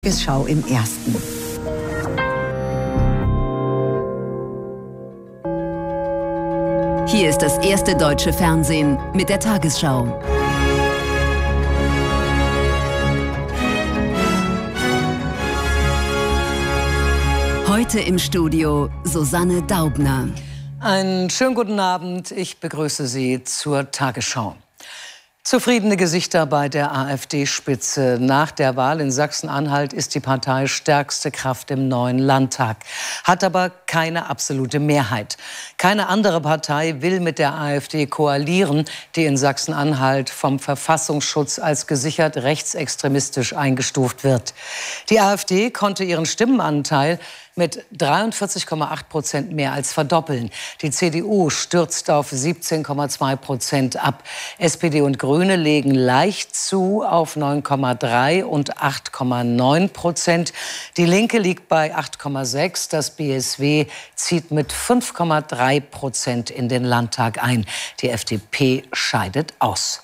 Tagesschau im Ersten. Hier ist das erste deutsche Fernsehen mit der Tagesschau. Heute im Studio Susanne Daubner. Einen schönen guten Abend. Ich begrüße Sie zur Tagesschau. Zufriedene Gesichter bei der AfD-Spitze. Nach der Wahl in Sachsen-Anhalt ist die Partei stärkste Kraft im neuen Landtag, hat aber keine absolute Mehrheit. Keine andere Partei will mit der AfD koalieren, die in Sachsen-Anhalt vom Verfassungsschutz als gesichert rechtsextremistisch eingestuft wird. Die AfD konnte ihren Stimmenanteil mit 43,8% mehr als verdoppeln. Die CDU stürzt auf 17,2% ab. SPD und Grüne legen leicht zu auf 9,3 und 8,9%. Die Linke liegt bei 8,6. Das BSW zieht mit 5,3% in den Landtag ein. Die FDP scheidet aus.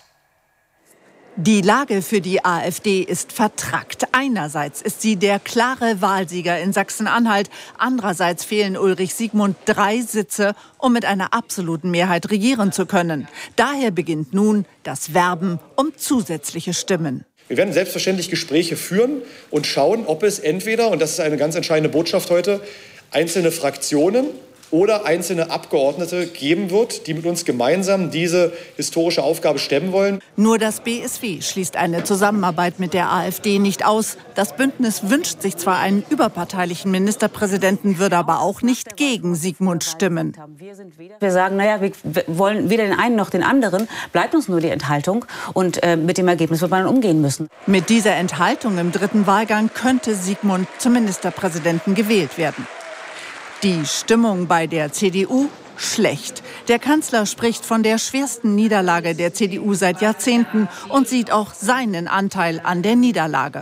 Die Lage für die AfD ist vertrackt. Einerseits ist sie der klare Wahlsieger in Sachsen-Anhalt. Andererseits fehlen Ulrich Siegmund 3 Sitze, um mit einer absoluten Mehrheit regieren zu können. Daher beginnt nun das Werben um zusätzliche Stimmen. Wir werden selbstverständlich Gespräche führen und schauen, ob es entweder, und das ist eine ganz entscheidende Botschaft heute, einzelne Fraktionen oder einzelne Abgeordnete geben wird, die mit uns gemeinsam diese historische Aufgabe stemmen wollen. Nur das BSW schließt eine Zusammenarbeit mit der AfD nicht aus. Das Bündnis wünscht sich zwar einen überparteilichen Ministerpräsidenten, würde aber auch nicht gegen Siegmund stimmen. Wir sagen, naja, wir wollen weder den einen noch den anderen. Bleibt uns nur die Enthaltung. Und mit dem Ergebnis wird man dann umgehen müssen. Mit dieser Enthaltung im dritten Wahlgang könnte Siegmund zum Ministerpräsidenten gewählt werden. Die Stimmung bei der CDU schlecht. Der Kanzler spricht von der schwersten Niederlage der CDU seit Jahrzehnten und sieht auch seinen Anteil an der Niederlage.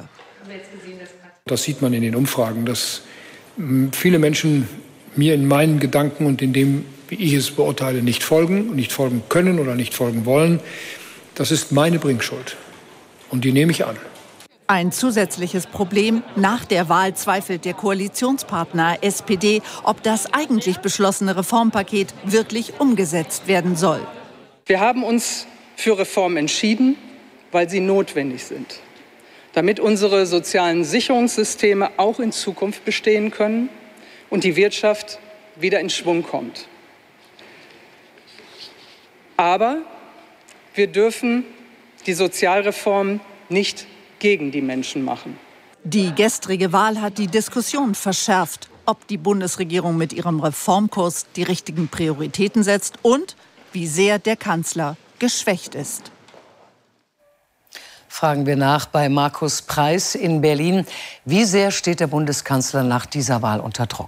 Das sieht man in den Umfragen, dass viele Menschen mir in meinen Gedanken und in dem, wie ich es beurteile, nicht folgen und nicht folgen können oder nicht folgen wollen. Das ist meine Bringschuld und die nehme ich an. Ein zusätzliches Problem: Nach der Wahl zweifelt der Koalitionspartner SPD, ob das eigentlich beschlossene Reformpaket wirklich umgesetzt werden soll. Wir haben uns für Reformen entschieden, weil sie notwendig sind, damit unsere sozialen Sicherungssysteme auch in Zukunft bestehen können und die Wirtschaft wieder in Schwung kommt. Aber wir dürfen die Sozialreform nicht gegen die Menschen machen. Die gestrige Wahl hat die Diskussion verschärft, ob die Bundesregierung mit ihrem Reformkurs die richtigen Prioritäten setzt und wie sehr der Kanzler geschwächt ist. Fragen wir nach bei Markus Preis in Berlin. Wie sehr steht der Bundeskanzler nach dieser Wahl unter Druck?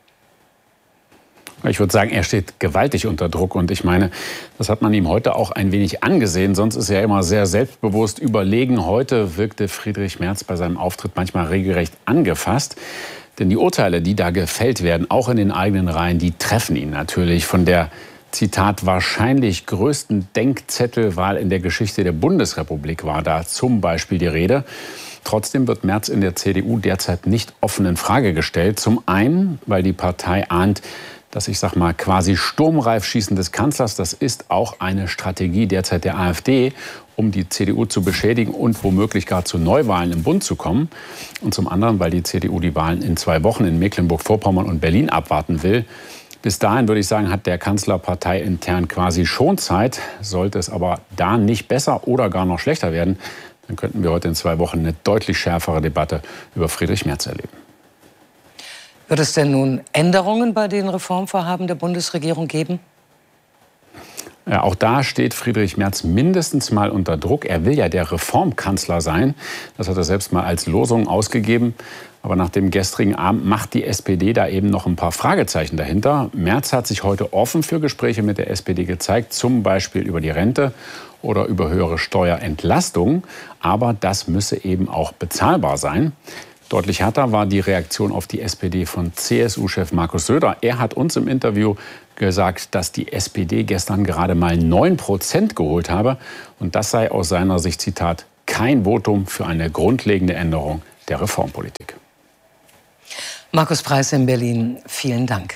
Ich würde sagen, er steht gewaltig unter Druck. Und ich meine, das hat man ihm heute auch ein wenig angesehen. Sonst ist er immer sehr selbstbewusst überlegen. Heute wirkte Friedrich Merz bei seinem Auftritt manchmal regelrecht angefasst. Denn die Urteile, die da gefällt werden, auch in den eigenen Reihen, die treffen ihn natürlich. Von der, Zitat, wahrscheinlich größten Denkzettelwahl in der Geschichte der Bundesrepublik war da zum Beispiel die Rede. Trotzdem wird Merz in der CDU derzeit nicht offen in Frage gestellt. Zum einen, weil die Partei ahnt, das, ich sag mal, quasi sturmreif Schießen des Kanzlers, das ist auch eine Strategie derzeit der AfD, um die CDU zu beschädigen und womöglich gar zu Neuwahlen im Bund zu kommen. Und zum anderen, weil die CDU die Wahlen in 2 Wochen in Mecklenburg-Vorpommern und Berlin abwarten will. Bis dahin, würde ich sagen, hat der Kanzler parteiintern quasi schon Zeit. Sollte es aber da nicht besser oder gar noch schlechter werden, dann könnten wir heute in 2 Wochen eine deutlich schärfere Debatte über Friedrich Merz erleben. Wird es denn nun Änderungen bei den Reformvorhaben der Bundesregierung geben? Ja, auch da steht Friedrich Merz mindestens mal unter Druck. Er will ja der Reformkanzler sein. Das hat er selbst mal als Losung ausgegeben. Aber nach dem gestrigen Abend macht die SPD da eben noch ein paar Fragezeichen dahinter. Merz hat sich heute offen für Gespräche mit der SPD gezeigt, zum Beispiel über die Rente oder über höhere Steuerentlastungen. Aber das müsse eben auch bezahlbar sein. Deutlich härter war die Reaktion auf die SPD von CSU-Chef Markus Söder. Er hat uns im Interview gesagt, dass die SPD gestern gerade mal 9% geholt habe. Und das sei aus seiner Sicht, Zitat, kein Votum für eine grundlegende Änderung der Reformpolitik. Markus Preis in Berlin, vielen Dank.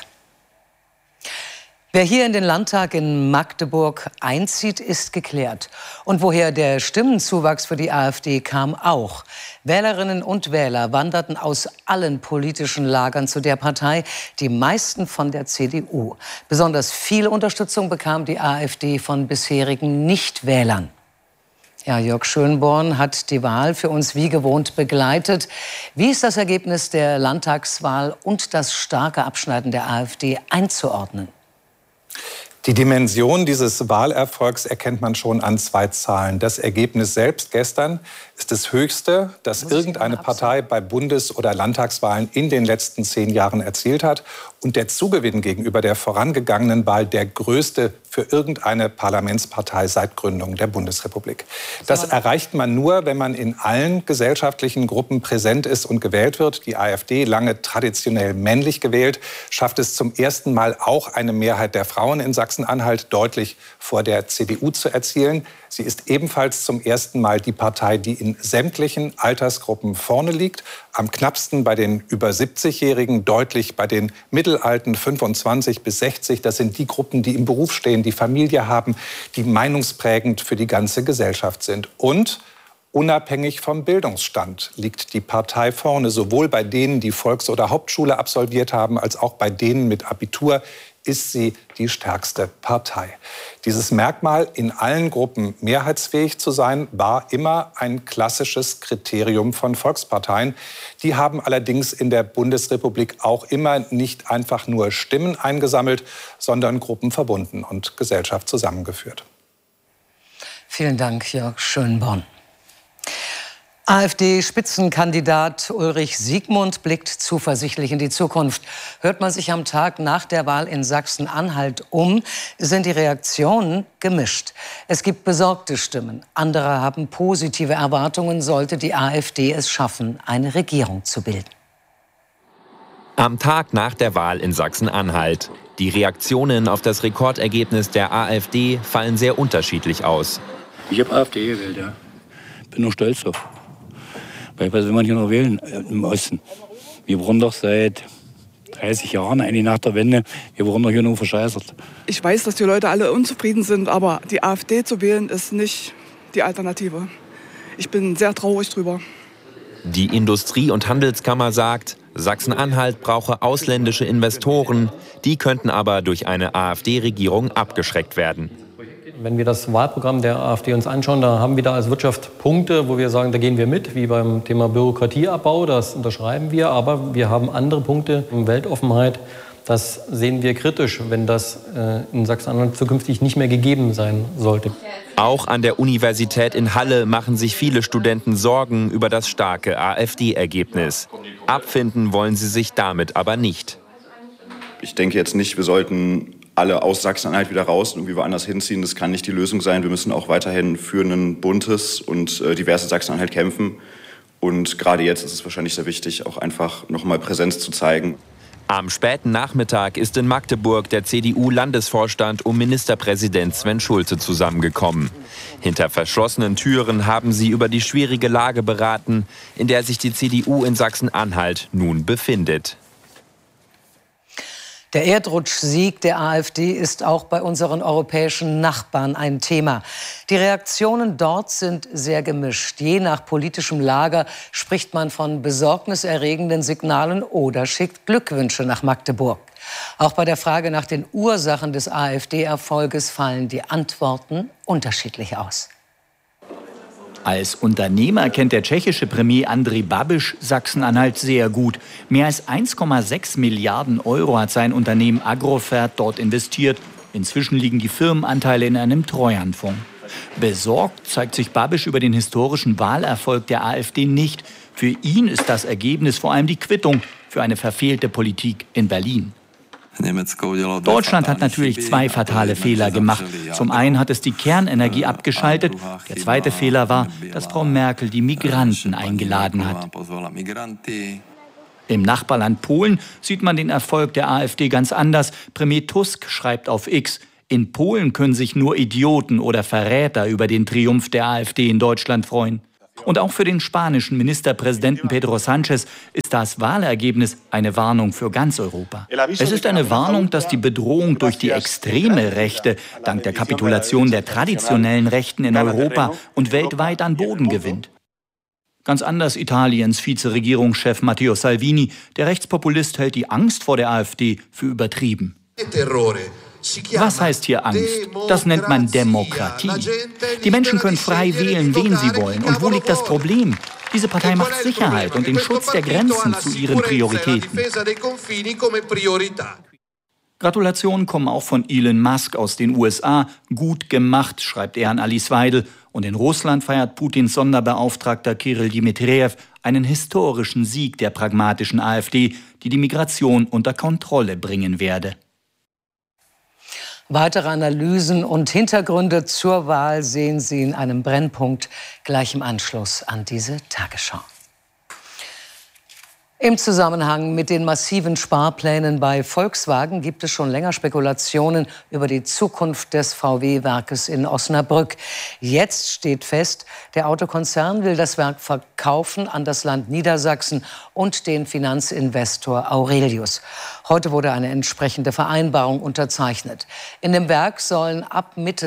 Wer hier in den Landtag in Magdeburg einzieht, ist geklärt. Und woher der Stimmenzuwachs für die AfD kam, auch. Wählerinnen und Wähler wanderten aus allen politischen Lagern zu der Partei, die meisten von der CDU. Besonders viel Unterstützung bekam die AfD von bisherigen Nichtwählern. Ja, Jörg Schönborn hat die Wahl für uns wie gewohnt begleitet. Wie ist das Ergebnis der Landtagswahl und das starke Abschneiden der AfD einzuordnen? Die Dimension dieses Wahlerfolgs erkennt man schon an 2 Zahlen. Das Ergebnis selbst gestern ist das höchste, das irgendeine Partei bei Bundes- oder Landtagswahlen in den letzten 10 Jahren erzielt hat. Und der Zugewinn gegenüber der vorangegangenen Wahl der größte für irgendeine Parlamentspartei seit Gründung der Bundesrepublik. Das erreicht man nur, wenn man in allen gesellschaftlichen Gruppen präsent ist und gewählt wird. Die AfD, lange traditionell männlich gewählt, schafft es zum ersten Mal auch eine Mehrheit der Frauen in Sachsen-Anhalt deutlich vor der CDU zu erzielen. Sie ist ebenfalls zum ersten Mal die Partei, die in sämtlichen Altersgruppen vorne liegt. Am knappsten bei den über 70-Jährigen, deutlich bei den Mittelalten 25 bis 60. Das sind die Gruppen, die im Beruf stehen, die Familie haben, die meinungsprägend für die ganze Gesellschaft sind. Und unabhängig vom Bildungsstand liegt die Partei vorne, sowohl bei denen, die Volks- oder Hauptschule absolviert haben, als auch bei denen mit Abitur ist sie die stärkste Partei. Dieses Merkmal, in allen Gruppen mehrheitsfähig zu sein, war immer ein klassisches Kriterium von Volksparteien. Die haben allerdings in der Bundesrepublik auch immer nicht einfach nur Stimmen eingesammelt, sondern Gruppen verbunden und Gesellschaft zusammengeführt. Vielen Dank, Jörg Schönborn. AfD-Spitzenkandidat Ulrich Siegmund blickt zuversichtlich in die Zukunft. Hört man sich am Tag nach der Wahl in Sachsen-Anhalt um, sind die Reaktionen gemischt. Es gibt besorgte Stimmen. Andere haben positive Erwartungen, sollte die AfD es schaffen, eine Regierung zu bilden. Am Tag nach der Wahl in Sachsen-Anhalt. Die Reaktionen auf das Rekordergebnis der AfD fallen sehr unterschiedlich aus. Ich habe AfD gewählt, ja. Bin nur stolz drauf. Weil was will man hier noch wählen im Osten? Wir wurden doch seit 30 Jahren, eigentlich nach der Wende, wir wurden doch hier nur verscheißert. Ich weiß, dass die Leute alle unzufrieden sind, aber die AfD zu wählen ist nicht die Alternative. Ich bin sehr traurig drüber. Die Industrie- und Handelskammer sagt, Sachsen-Anhalt brauche ausländische Investoren. Die könnten aber durch eine AfD-Regierung abgeschreckt werden. Wenn wir das Wahlprogramm der AfD uns anschauen, da haben wir da als Wirtschaft Punkte, wo wir sagen, da gehen wir mit, wie beim Thema Bürokratieabbau, das unterschreiben wir. Aber wir haben andere Punkte, Weltoffenheit, das sehen wir kritisch, wenn das in Sachsen-Anhalt zukünftig nicht mehr gegeben sein sollte. Auch an der Universität in Halle machen sich viele Studenten Sorgen über das starke AfD-Ergebnis. Abfinden wollen sie sich damit aber nicht. Ich denke jetzt nicht, wir sollten alle aus Sachsen-Anhalt wieder raus und irgendwie woanders hinziehen. Das kann nicht die Lösung sein. Wir müssen auch weiterhin für ein buntes und diverses Sachsen-Anhalt kämpfen. Und gerade jetzt ist es wahrscheinlich sehr wichtig, auch einfach nochmal Präsenz zu zeigen. Am späten Nachmittag ist in Magdeburg der CDU-Landesvorstand um Ministerpräsident Sven Schulze zusammengekommen. Hinter verschlossenen Türen haben sie über die schwierige Lage beraten, in der sich die CDU in Sachsen-Anhalt nun befindet. Der Erdrutschsieg der AfD ist auch bei unseren europäischen Nachbarn ein Thema. Die Reaktionen dort sind sehr gemischt. Je nach politischem Lager spricht man von besorgniserregenden Signalen oder schickt Glückwünsche nach Magdeburg. Auch bei der Frage nach den Ursachen des AfD-Erfolges fallen die Antworten unterschiedlich aus. Als Unternehmer kennt der tschechische Premier Andrej Babiš Sachsen-Anhalt sehr gut. Mehr als 1,6 Milliarden Euro hat sein Unternehmen Agrofert dort investiert. Inzwischen liegen die Firmenanteile in einem Treuhandfonds. Besorgt zeigt sich Babiš über den historischen Wahlerfolg der AfD nicht. Für ihn ist das Ergebnis vor allem die Quittung für eine verfehlte Politik in Berlin. Deutschland hat natürlich 2 fatale Fehler gemacht. Zum einen hat es die Kernenergie abgeschaltet. Der zweite Fehler war, dass Frau Merkel die Migranten eingeladen hat. Im Nachbarland Polen sieht man den Erfolg der AfD ganz anders. Premier Tusk schreibt auf X: In Polen können sich nur Idioten oder Verräter über den Triumph der AfD in Deutschland freuen. Und auch für den spanischen Ministerpräsidenten Pedro Sánchez ist das Wahlergebnis eine Warnung für ganz Europa. Es ist eine Warnung, dass die Bedrohung durch die extreme Rechte dank der Kapitulation der traditionellen Rechten in Europa und weltweit an Boden gewinnt. Ganz anders Italiens Vizeregierungschef Matteo Salvini. Der Rechtspopulist hält die Angst vor der AfD für übertrieben. Was heißt hier Angst? Das nennt man Demokratie. Die Menschen können frei wählen, wen sie wollen. Und wo liegt das Problem? Diese Partei macht Sicherheit und den Schutz der Grenzen zu ihren Prioritäten. Gratulationen kommen auch von Elon Musk aus den USA. Gut gemacht, schreibt er an Alice Weidel. Und in Russland feiert Putins Sonderbeauftragter Kyrill Dmitrijew einen historischen Sieg der pragmatischen AfD, die die Migration unter Kontrolle bringen werde. Weitere Analysen und Hintergründe zur Wahl sehen Sie in einem Brennpunkt gleich im Anschluss an diese Tagesschau. Im Zusammenhang mit den massiven Sparplänen bei Volkswagen gibt es schon länger Spekulationen über die Zukunft des VW-Werkes in Osnabrück. Jetzt steht fest, der Autokonzern will das Werk verkaufen an das Land Niedersachsen und den Finanzinvestor Aurelius. Heute wurde eine entsprechende Vereinbarung unterzeichnet. In dem Werk sollen ab Mitte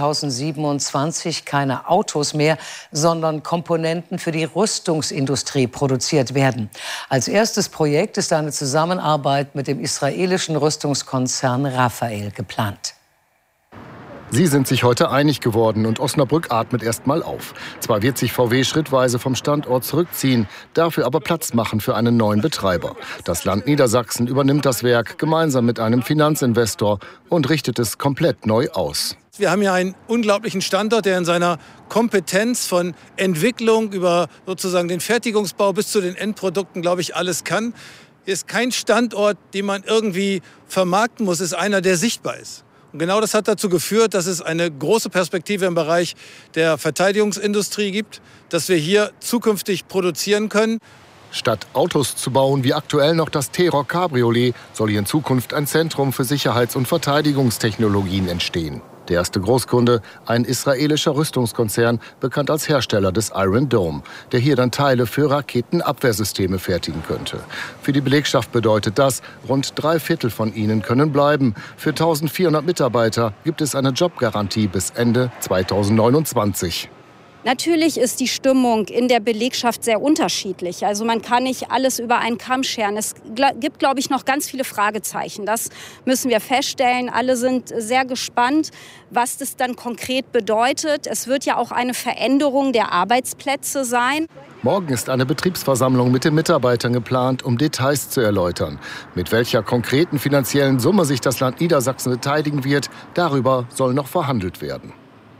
2027 keine Autos mehr, sondern Komponenten für die Rüstungsindustrie produziert werden. Als erstes Projekt ist eine Zusammenarbeit mit dem israelischen Rüstungskonzern Rafael geplant. Sie sind sich heute einig geworden und Osnabrück atmet erst mal auf. Zwar wird sich VW schrittweise vom Standort zurückziehen, dafür aber Platz machen für einen neuen Betreiber. Das Land Niedersachsen übernimmt das Werk gemeinsam mit einem Finanzinvestor und richtet es komplett neu aus. Wir haben hier einen unglaublichen Standort, der in seiner Kompetenz von Entwicklung über sozusagen den Fertigungsbau bis zu den Endprodukten, glaube ich, alles kann. Hier ist kein Standort, den man irgendwie vermarkten muss, ist einer, der sichtbar ist. Und genau das hat dazu geführt, dass es eine große Perspektive im Bereich der Verteidigungsindustrie gibt, dass wir hier zukünftig produzieren können. Statt Autos zu bauen wie aktuell noch das T-Roc Cabriolet, soll hier in Zukunft ein Zentrum für Sicherheits- und Verteidigungstechnologien entstehen. Der erste Großkunde, ein israelischer Rüstungskonzern, bekannt als Hersteller des Iron Dome, der hier dann Teile für Raketenabwehrsysteme fertigen könnte. Für die Belegschaft bedeutet das, rund 3/4 von ihnen können bleiben. Für 1400 Mitarbeiter gibt es eine Jobgarantie bis Ende 2029. Natürlich ist die Stimmung in der Belegschaft sehr unterschiedlich. Also man kann nicht alles über einen Kamm scheren. Es gibt, glaube ich, noch ganz viele Fragezeichen. Das müssen wir feststellen. Alle sind sehr gespannt, was das dann konkret bedeutet. Es wird ja auch eine Veränderung der Arbeitsplätze sein. Morgen ist eine Betriebsversammlung mit den Mitarbeitern geplant, um Details zu erläutern. Mit welcher konkreten finanziellen Summe sich das Land Niedersachsen beteiligen wird, darüber soll noch verhandelt werden.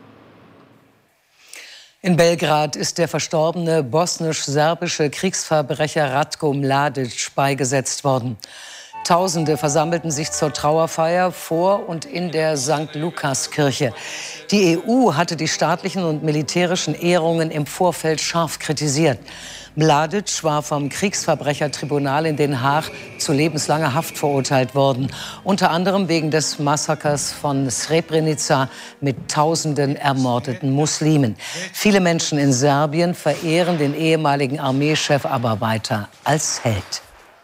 In Belgrad ist der verstorbene bosnisch-serbische Kriegsverbrecher Ratko Mladic beigesetzt worden. Tausende versammelten sich zur Trauerfeier vor und in der St. Lukas-Kirche. Die EU hatte die staatlichen und militärischen Ehrungen im Vorfeld scharf kritisiert. Mladic war vom Kriegsverbrechertribunal in Den Haag zu lebenslanger Haft verurteilt worden. Unter anderem wegen des Massakers von Srebrenica mit Tausenden ermordeten Muslimen. Viele Menschen in Serbien verehren den ehemaligen Armeechef aber weiter als Held.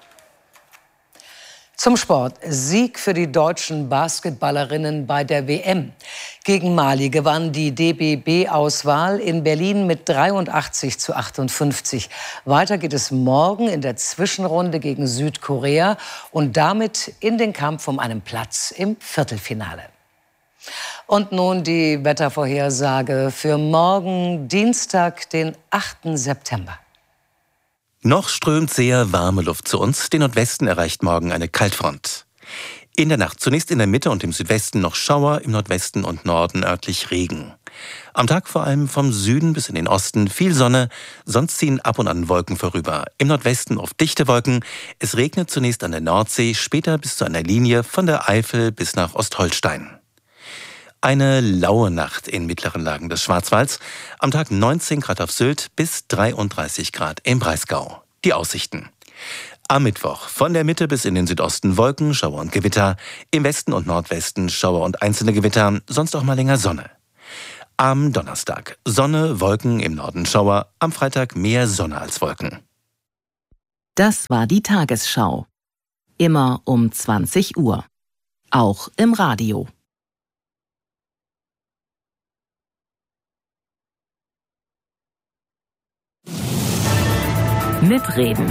Zum Sport. Sieg für die deutschen Basketballerinnen bei der WM. Gegen Mali gewann die DBB-Auswahl in Berlin mit 83:58. Weiter geht es morgen in der Zwischenrunde gegen Südkorea und damit in den Kampf um einen Platz im Viertelfinale. Und nun die Wettervorhersage für morgen, Dienstag, den 8. September. Noch strömt sehr warme Luft zu uns. Den Nordwesten erreicht morgen eine Kaltfront. In der Nacht zunächst in der Mitte und im Südwesten noch Schauer, im Nordwesten und Norden örtlich Regen. Am Tag vor allem vom Süden bis in den Osten viel Sonne, sonst ziehen ab und an Wolken vorüber. Im Nordwesten oft dichte Wolken. Es regnet zunächst an der Nordsee, später bis zu einer Linie von der Eifel bis nach Ostholstein. Eine laue Nacht in mittleren Lagen des Schwarzwalds. Am Tag 19 Grad auf Sylt bis 33 Grad im Breisgau. Die Aussichten. Am Mittwoch von der Mitte bis in den Südosten Wolken, Schauer und Gewitter. Im Westen und Nordwesten Schauer und einzelne Gewitter, sonst auch mal länger Sonne. Am Donnerstag Sonne, Wolken, im Norden Schauer, am Freitag mehr Sonne als Wolken. Das war die Tagesschau. Immer um 20 Uhr. Auch im Radio. Mitreden.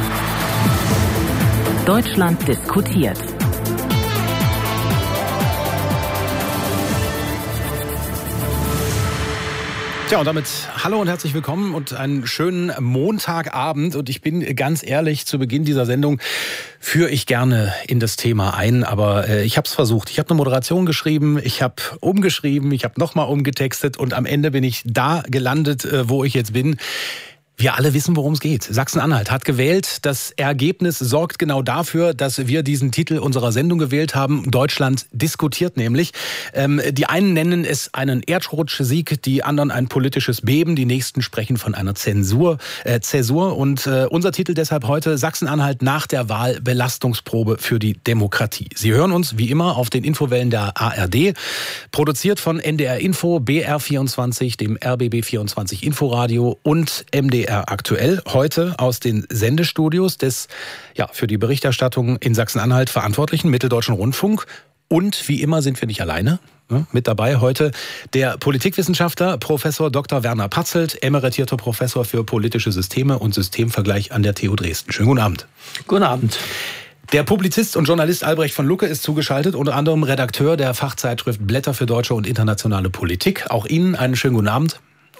Deutschland diskutiert. Tja, und damit hallo und herzlich willkommen und einen schönen Montagabend. Und ich bin ganz ehrlich, zu Beginn dieser Sendung führe ich gerne in das Thema ein, aber ich habe es versucht. Ich habe eine Moderation geschrieben, ich habe umgeschrieben, ich habe nochmal umgetextet und am Ende bin ich da gelandet, wo ich jetzt bin. Wir alle wissen, worum es geht. Sachsen-Anhalt hat gewählt. Das Ergebnis sorgt genau dafür, dass wir diesen Titel unserer Sendung gewählt haben. Deutschland diskutiert nämlich. Die einen nennen es einen Erdrutschsieg, die anderen ein politisches Beben. Die nächsten sprechen von einer Zäsur. Und unser Titel deshalb heute: Sachsen-Anhalt nach der Wahl, Belastungsprobe für die Demokratie. Sie hören uns wie immer auf den Infowellen der ARD. Produziert von NDR Info, BR24, dem RBB24 Inforadio und MDR aktuell. Heute aus den Sendestudios des für die Berichterstattung in Sachsen-Anhalt verantwortlichen Mitteldeutschen Rundfunk. Und wie immer sind wir nicht alleine. Mit dabei heute der Politikwissenschaftler Professor Dr. Werner Patzelt, emeritierter Professor für politische Systeme und Systemvergleich an der TU Dresden. Schönen guten Abend. Guten Abend. Der Publizist und Journalist Albrecht von Lucke ist zugeschaltet, unter anderem Redakteur der Fachzeitschrift Blätter für deutsche und internationale Politik. Auch Ihnen einen schönen guten Abend.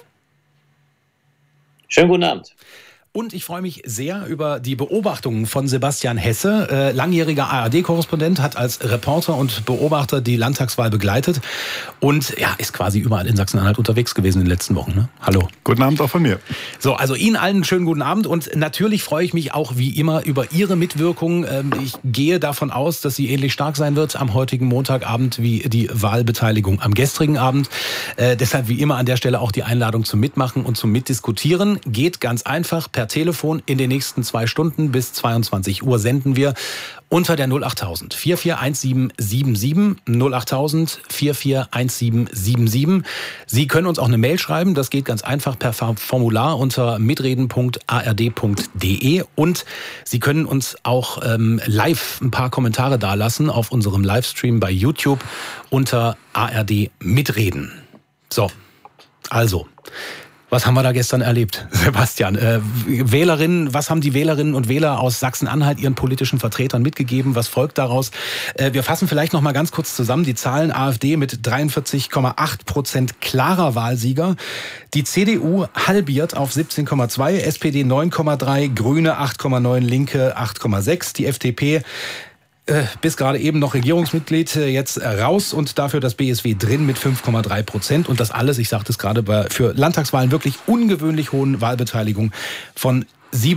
Schönen guten Abend. Und ich freue mich sehr über die Beobachtungen von Sebastian Hesse, langjähriger ARD-Korrespondent, hat als Reporter und Beobachter die Landtagswahl begleitet und ist quasi überall in Sachsen-Anhalt unterwegs gewesen in den letzten Wochen. Ne? Hallo. Guten Abend auch von mir. So, also Ihnen allen einen schönen guten Abend und natürlich freue ich mich auch wie immer über Ihre Mitwirkung. Ich gehe davon aus, dass sie ähnlich stark sein wird am heutigen Montagabend wie die Wahlbeteiligung am gestrigen Abend. Deshalb wie immer an der Stelle auch die Einladung zum Mitmachen und zum Mitdiskutieren. Geht ganz einfach per Telefon. In den nächsten 2 Stunden bis 22 Uhr senden wir unter der 08000 441777 08000 441777. Sie können uns auch eine Mail schreiben. Das geht ganz einfach per Formular unter mitreden.ard.de und Sie können uns auch live ein paar Kommentare dalassen auf unserem Livestream bei YouTube unter ARD Mitreden. So, also was haben wir da gestern erlebt, Sebastian? Wählerinnen, was haben die Wählerinnen und Wähler aus Sachsen-Anhalt ihren politischen Vertretern mitgegeben? Was folgt daraus? Wir fassen vielleicht noch mal ganz kurz zusammen die Zahlen. AfD mit 43,8% klarer Wahlsieger. Die CDU halbiert auf 17,2, SPD 9,3, Grüne 8,9, Linke 8,6, die FDP bis gerade eben noch Regierungsmitglied, jetzt raus und dafür das BSW drin mit 5,3%. Und das alles, ich sagte es gerade, für Landtagswahlen wirklich ungewöhnlich hohen Wahlbeteiligung von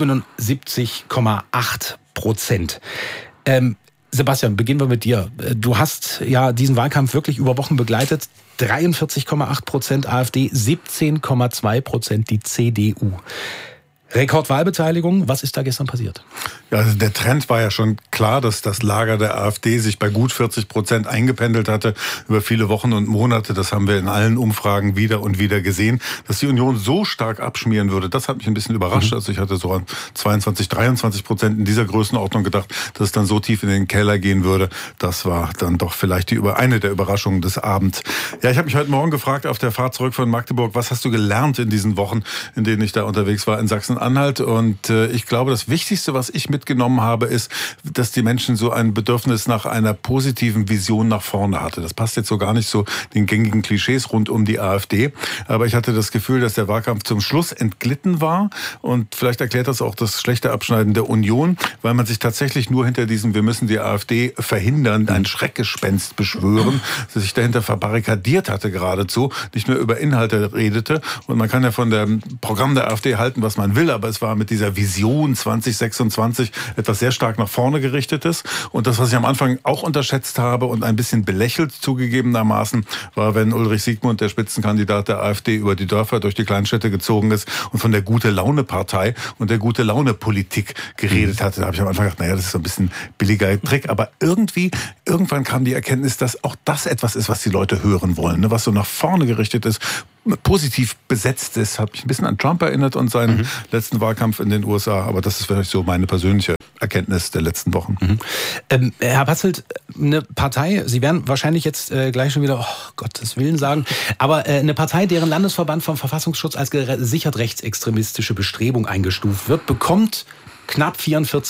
77,8%. Sebastian, beginnen wir mit dir. Du hast ja diesen Wahlkampf wirklich über Wochen begleitet. 43,8% AfD, 17,2% die CDU. Rekordwahlbeteiligung, was ist da gestern passiert? Ja, also der Trend war ja schon klar, dass das Lager der AfD sich bei gut 40% eingependelt hatte über viele Wochen und Monate. Das haben wir in allen Umfragen wieder und wieder gesehen. Dass die Union so stark abschmieren würde, das hat mich ein bisschen überrascht. Also ich hatte so an 22-23% in dieser Größenordnung gedacht, dass es dann so tief in den Keller gehen würde. Das war dann doch vielleicht eine der Überraschungen des Abends. Ja, ich habe mich heute Morgen gefragt auf der Fahrt zurück von Magdeburg, was hast du gelernt in diesen Wochen, in denen ich da unterwegs war in Sachsen-Anhalt? Und ich glaube, das Wichtigste, was ich mitgenommen habe, ist, dass die Menschen so ein Bedürfnis nach einer positiven Vision nach vorne hatte. Das passt jetzt so gar nicht so den gängigen Klischees rund um die AfD. Aber ich hatte das Gefühl, dass der Wahlkampf zum Schluss entglitten war. Und vielleicht erklärt das auch das schlechte Abschneiden der Union, weil man sich tatsächlich nur hinter diesem "Wir müssen die AfD verhindern", ein Schreckgespenst beschwören, dass sich dahinter verbarrikadiert hatte geradezu, nicht mehr über Inhalte redete. Und man kann ja von dem Programm der AfD halten, was man will. schnell, aber es war mit dieser Vision 2026 etwas sehr stark nach vorne gerichtetes. Und das, was ich am Anfang auch unterschätzt habe und ein bisschen belächelt zugegebenermaßen, war, wenn Ulrich Siegmund, der Spitzenkandidat der AfD, über die Dörfer durch die Kleinstädte gezogen ist und von der Gute-Laune-Partei und der Gute-Laune-Politik geredet hatte. Da habe ich am Anfang gedacht, naja, das ist so ein bisschen billiger Trick. Aber irgendwann kam die Erkenntnis, dass auch das etwas ist, was die Leute hören wollen, ne? Was so nach vorne gerichtet ist, positiv besetzt ist. Hat mich ein bisschen an Trump erinnert und seinen letzten Wahlkampf in den USA. Aber das ist vielleicht so meine persönliche Erkenntnis der letzten Wochen. Herr Patzelt, eine Partei, Sie werden wahrscheinlich jetzt gleich schon wieder, Gottes Willen sagen, aber eine Partei, deren Landesverband vom Verfassungsschutz als gesichert rechtsextremistische Bestrebung eingestuft wird, bekommt knapp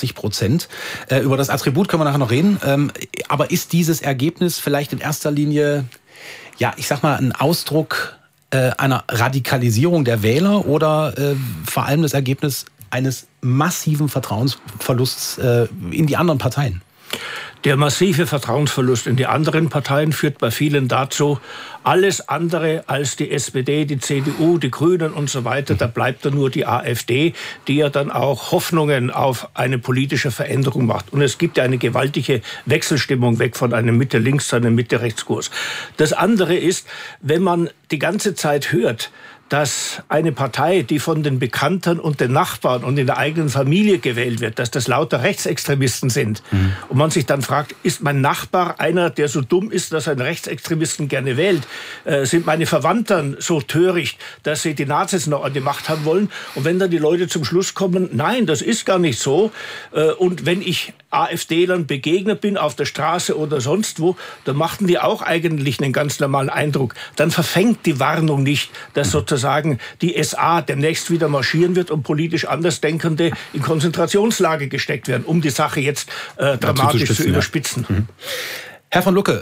44%. Über das Attribut können wir nachher noch reden. Aber ist dieses Ergebnis vielleicht in erster Linie, ja, ich sag mal, ein Ausdruck einer Radikalisierung der Wähler oder vor allem das Ergebnis eines massiven Vertrauensverlusts in die anderen Parteien? Der massive Vertrauensverlust in die anderen Parteien führt bei vielen dazu, alles andere als die SPD, die CDU, die Grünen und so weiter, da bleibt dann nur die AfD, die ja dann auch Hoffnungen auf eine politische Veränderung macht. Und es gibt ja eine gewaltige Wechselstimmung weg von einem Mitte-Links- zu einem Mitte-Rechts-Kurs. Das andere ist, wenn man die ganze Zeit hört, dass eine Partei, die von den Bekannten und den Nachbarn und in der eigenen Familie gewählt wird, dass das lauter Rechtsextremisten sind. Und man sich dann fragt, ist mein Nachbar einer, der so dumm ist, dass er einen Rechtsextremisten gerne wählt? Sind meine Verwandten so töricht, dass sie die Nazis noch an die Macht haben wollen? Und wenn dann die Leute zum Schluss kommen, nein, das ist gar nicht so. Und wenn ich AfD-Lern begegnet bin, auf der Straße oder sonst wo, dann machten die auch eigentlich einen ganz normalen Eindruck. Dann verfängt die Warnung nicht, dass sozusagen die SA demnächst wieder marschieren wird und politisch Andersdenkende in Konzentrationslager gesteckt werden, um die Sache jetzt dramatisch zu überspitzen. Ja. Herr von Lucke,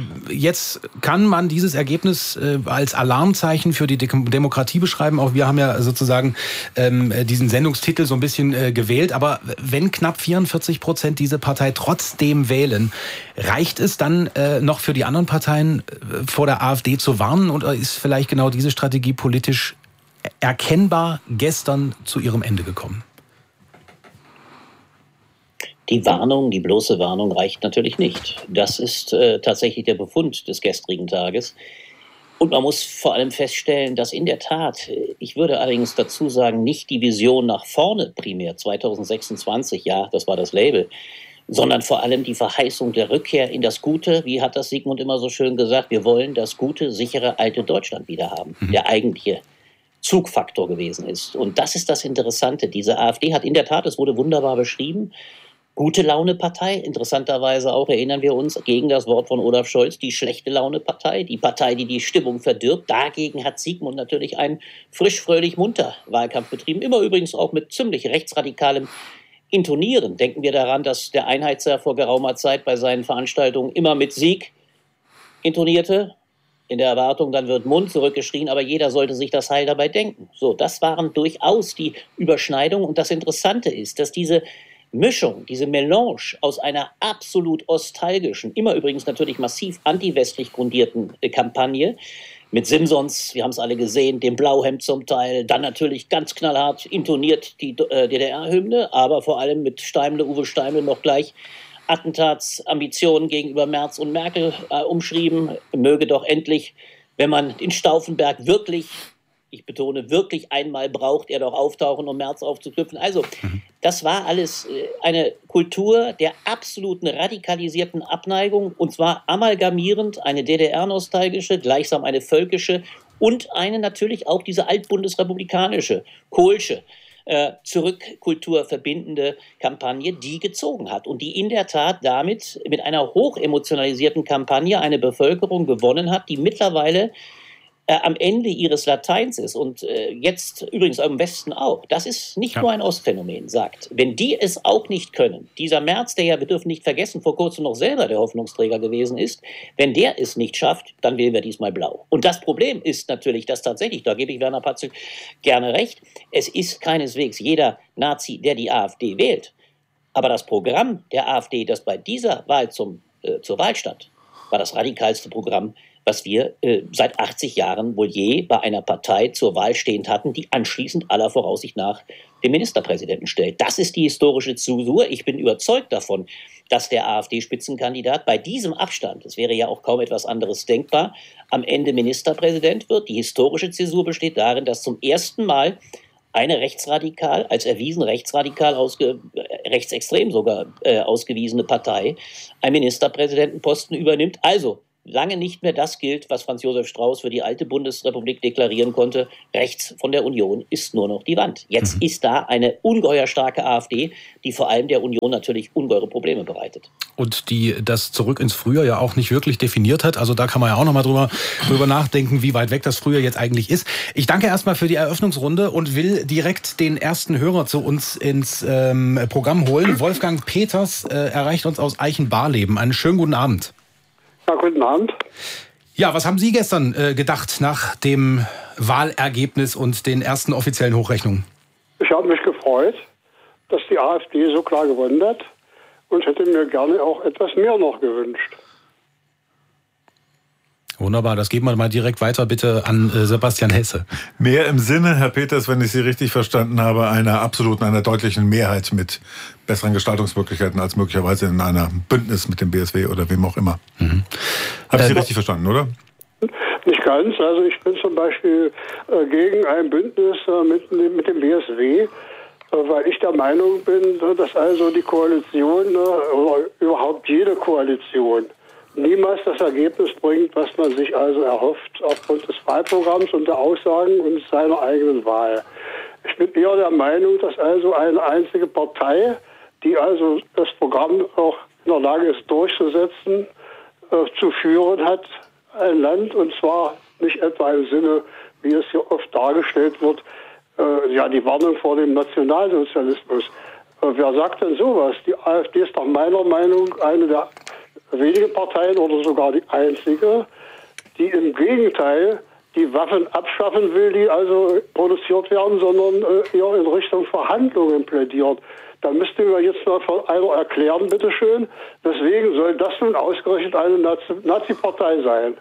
jetzt kann man dieses Ergebnis als Alarmzeichen für die Demokratie beschreiben. Auch wir haben ja sozusagen diesen Sendungstitel so ein bisschen gewählt. Aber wenn knapp 44% diese Partei trotzdem wählen, reicht es dann noch für die anderen Parteien vor der AfD zu warnen? Oder ist vielleicht genau diese Strategie politisch erkennbar gestern zu ihrem Ende gekommen? Die Warnung, die bloße Warnung reicht natürlich nicht. Das ist tatsächlich der Befund des gestrigen Tages. Und man muss vor allem feststellen, dass in der Tat, ich würde allerdings dazu sagen, nicht die Vision nach vorne primär 2026, ja, das war das Label, sondern vor allem die Verheißung der Rückkehr in das Gute, wie hat das Sigmund immer so schön gesagt, wir wollen das gute, sichere, alte Deutschland wieder haben, der eigentliche Zugfaktor gewesen ist. Und das ist das Interessante. Diese AfD hat in der Tat, es wurde wunderbar beschrieben, Gute-Laune-Partei, interessanterweise auch, erinnern wir uns, gegen das Wort von Olaf Scholz, die Schlechte-Laune-Partei, die Partei, die die Stimmung verdirbt. Dagegen hat Sigmund natürlich einen frisch, fröhlich, munter Wahlkampf betrieben, immer übrigens auch mit ziemlich rechtsradikalem Intonieren. Denken wir daran, dass der Einheitsherr vor geraumer Zeit bei seinen Veranstaltungen immer mit Sieg intonierte, in der Erwartung, dann wird Mund zurückgeschrien, aber jeder sollte sich das Heil dabei denken. So, das waren durchaus die Überschneidungen. Und das Interessante ist, dass diese Mischung, diese Melange aus einer absolut nostalgischen, immer übrigens natürlich massiv antiwestlich grundierten Kampagne mit Simpsons, wir haben es alle gesehen, dem Blauhemd zum Teil, dann natürlich ganz knallhart intoniert die DDR-Hymne, aber vor allem mit Uwe Steimle noch gleich Attentatsambitionen gegenüber Merz und Merkel umschrieben. Möge doch endlich, wenn man in Stauffenberg wirklich, ich betone, wirklich einmal braucht, er doch auftauchen, um Merz aufzuknüpfen. Also, das war alles eine Kultur der absoluten radikalisierten Abneigung, und zwar amalgamierend eine DDR-nostalgische, gleichsam eine völkische und eine natürlich auch diese altbundesrepublikanische, kohlsche, Zurückkultur verbindende Kampagne, die gezogen hat und die in der Tat damit mit einer hochemotionalisierten Kampagne eine Bevölkerung gewonnen hat, die mittlerweile am Ende ihres Lateins ist und jetzt übrigens im Westen auch. Das ist nicht nur ein Ostphänomen, sagt. Wenn die es auch nicht können, dieser Merz, der ja, wir dürfen nicht vergessen, vor kurzem noch selber der Hoffnungsträger gewesen ist, wenn der es nicht schafft, dann wählen wir diesmal blau. Und das Problem ist natürlich, dass tatsächlich, da gebe ich Werner Patzelt gerne recht, es ist keineswegs jeder Nazi, der die AfD wählt. Aber das Programm der AfD, das bei dieser Wahl zur Wahl stand, war das radikalste Programm, was wir seit 80 Jahren wohl je bei einer Partei zur Wahl stehend hatten, die anschließend aller Voraussicht nach den Ministerpräsidenten stellt. Das ist die historische Zäsur. Ich bin überzeugt davon, dass der AfD-Spitzenkandidat bei diesem Abstand, es wäre ja auch kaum etwas anderes denkbar, am Ende Ministerpräsident wird. Die historische Zäsur besteht darin, dass zum ersten Mal eine rechtsradikal, als erwiesen rechtsradikal, rechtsextrem sogar ausgewiesene Partei einen Ministerpräsidentenposten übernimmt. Also lange nicht mehr das gilt, was Franz Josef Strauß für die alte Bundesrepublik deklarieren konnte. Rechts von der Union ist nur noch die Wand. Jetzt ist da eine ungeheuer starke AfD, die vor allem der Union natürlich ungeheure Probleme bereitet. Und die das zurück ins Frühjahr ja auch nicht wirklich definiert hat. Also da kann man ja auch noch mal drüber nachdenken, wie weit weg das Frühjahr jetzt eigentlich ist. Ich danke erstmal für die Eröffnungsrunde und will direkt den ersten Hörer zu uns ins Programm holen. Wolfgang Peters erreicht uns aus Eichenbarleben. Einen schönen guten Abend. Ja, guten Abend. Ja, was haben Sie gestern gedacht nach dem Wahlergebnis und den ersten offiziellen Hochrechnungen? Ich habe mich gefreut, dass die AfD so klar gewonnen hat und hätte mir gerne auch etwas mehr noch gewünscht. Wunderbar, das geben wir mal direkt weiter bitte an Sebastian Hesse. Mehr im Sinne, Herr Peters, wenn ich Sie richtig verstanden habe, einer deutlichen Mehrheit mit besseren Gestaltungsmöglichkeiten als möglicherweise in einer Bündnis mit dem BSW oder wem auch immer. Habe ich Sie richtig verstanden, oder? Nicht ganz. Also ich bin zum Beispiel gegen ein Bündnis mit dem BSW, weil ich der Meinung bin, dass also die Koalition oder überhaupt jede Koalition niemals das Ergebnis bringt, was man sich also erhofft aufgrund des Wahlprogramms und der Aussagen und seiner eigenen Wahl. Ich bin eher der Meinung, dass also eine einzige Partei, die also das Programm auch in der Lage ist durchzusetzen, zu führen hat, ein Land, und zwar nicht etwa im Sinne, wie es hier oft dargestellt wird, die Warnung vor dem Nationalsozialismus. Wer sagt denn sowas? Die AfD ist nach meiner Meinung eine der wenigen Parteien oder sogar die einzige, die im Gegenteil die Waffen abschaffen will, die also produziert werden, sondern eher in Richtung Verhandlungen plädiert. Da müsste mir jetzt mal von einer erklären, bitteschön, weswegen soll das nun ausgerechnet eine Nazi-Partei sein,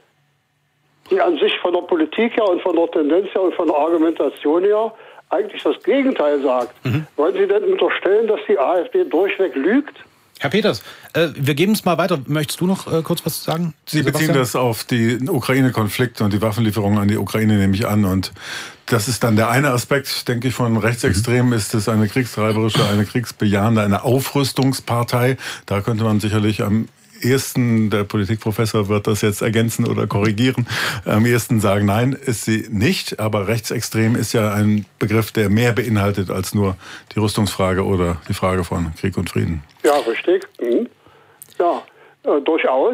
die an sich von der Politik her und von der Tendenz her und von der Argumentation her eigentlich das Gegenteil sagt. Wollen Sie denn unterstellen, dass die AfD durchweg lügt? Herr Peters, wir geben es mal weiter. Möchtest du noch kurz was sagen? Sie beziehen das auf den Ukraine-Konflikt und die Waffenlieferungen an die Ukraine, nehme ich an. Und das ist dann der eine Aspekt, denke ich, von Rechtsextremen. Ist es eine kriegstreiberische, eine kriegsbejahende, eine Aufrüstungspartei? Da könnte man sicherlich am ehesten, der Politikprofessor wird das jetzt ergänzen oder korrigieren, am ehesten sagen, nein, ist sie nicht. Aber rechtsextrem ist ja ein Begriff, der mehr beinhaltet als nur die Rüstungsfrage oder die Frage von Krieg und Frieden. Ja, richtig. Ja, durchaus.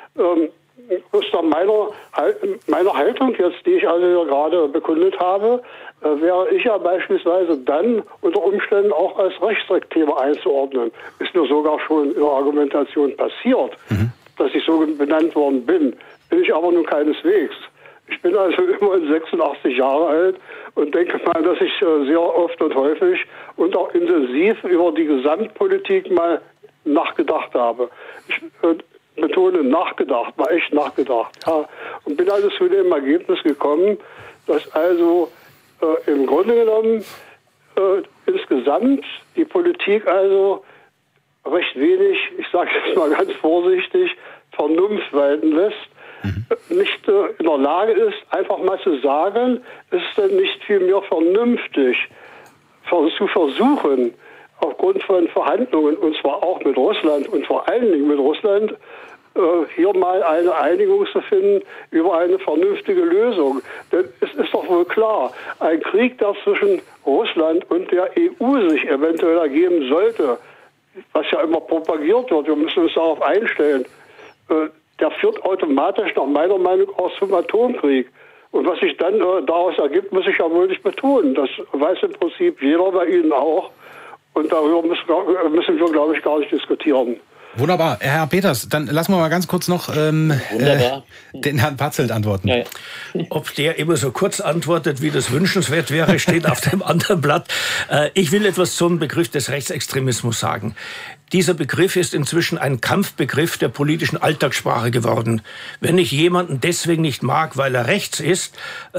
Aus meiner Haltung jetzt, die ich also hier gerade bekundet habe, wäre ich ja beispielsweise dann unter Umständen auch als Rechtsextremer einzuordnen. Ist mir sogar schon in der Argumentation passiert, dass ich so benannt worden bin. Bin ich aber nun keineswegs. Ich bin also immerhin 86 Jahre alt und denke mal, dass ich sehr oft und häufig und auch intensiv über die Gesamtpolitik mal nachgedacht habe. Ich betone nachgedacht, mal echt nachgedacht. Ja. Und bin also zu dem Ergebnis gekommen, dass also im Grunde genommen insgesamt die Politik also recht wenig, ich sage jetzt mal ganz vorsichtig, Vernunft walten lässt, nicht in der Lage ist, einfach mal zu sagen, ist denn nicht vielmehr vernünftig zu versuchen, aufgrund von Verhandlungen, und zwar auch mit Russland und vor allen Dingen mit Russland, hier mal eine Einigung zu finden über eine vernünftige Lösung. Denn es ist doch wohl klar, ein Krieg, der zwischen Russland und der EU sich eventuell ergeben sollte, was ja immer propagiert wird, wir müssen uns darauf einstellen, der führt automatisch nach meiner Meinung auch zum Atomkrieg. Und was sich dann daraus ergibt, muss ich ja wohl nicht betonen. Das weiß im Prinzip jeder, bei Ihnen auch. Und darüber müssen wir, glaube ich, gar nicht diskutieren. Wunderbar. Herr Peters, dann lassen wir mal ganz kurz noch den Herrn Patzelt antworten. Ja. Ob der immer so kurz antwortet, wie das wünschenswert wäre, steht auf dem anderen Blatt. Ich will etwas zum Begriff des Rechtsextremismus sagen. Dieser Begriff ist inzwischen ein Kampfbegriff der politischen Alltagssprache geworden. Wenn ich jemanden deswegen nicht mag, weil er rechts ist,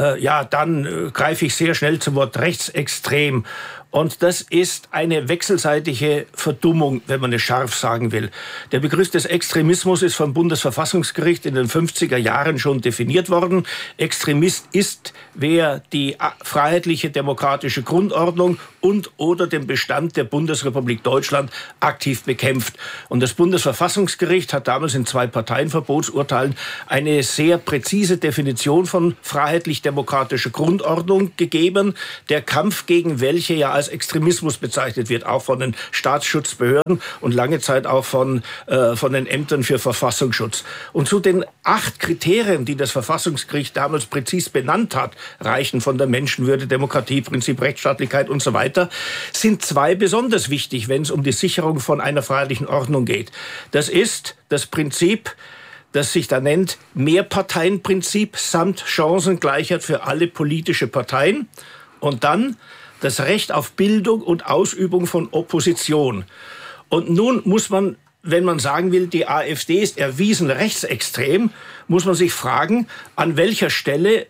dann greife ich sehr schnell zum Wort rechtsextrem. Und das ist eine wechselseitige Verdummung, wenn man es scharf sagen will. Der Begriff des Extremismus ist vom Bundesverfassungsgericht in den 50er Jahren schon definiert worden. Extremist ist, wer die freiheitliche demokratische Grundordnung und oder den Bestand der Bundesrepublik Deutschland aktiv bekämpft. Und das Bundesverfassungsgericht hat damals in 2 Parteienverbotsurteilen eine sehr präzise Definition von freiheitlich-demokratischer Grundordnung gegeben, der Kampf gegen welche ja als Extremismus bezeichnet wird, auch von den Staatsschutzbehörden und lange Zeit auch von den Ämtern für Verfassungsschutz. Und zu den 8 Kriterien, die das Verfassungsgericht damals präzis benannt hat, reichen von der Menschenwürde, Demokratie, Prinzip Rechtsstaatlichkeit und so weiter, sind 2 besonders wichtig, wenn es um die Sicherung von einer freiheitlichen Ordnung geht. Das ist das Prinzip, das sich da nennt Mehrparteienprinzip samt Chancengleichheit für alle politische Parteien und dann das Recht auf Bildung und Ausübung von Opposition. Und nun muss man, wenn man sagen will, die AfD ist erwiesen rechtsextrem, muss man sich fragen, an welcher Stelle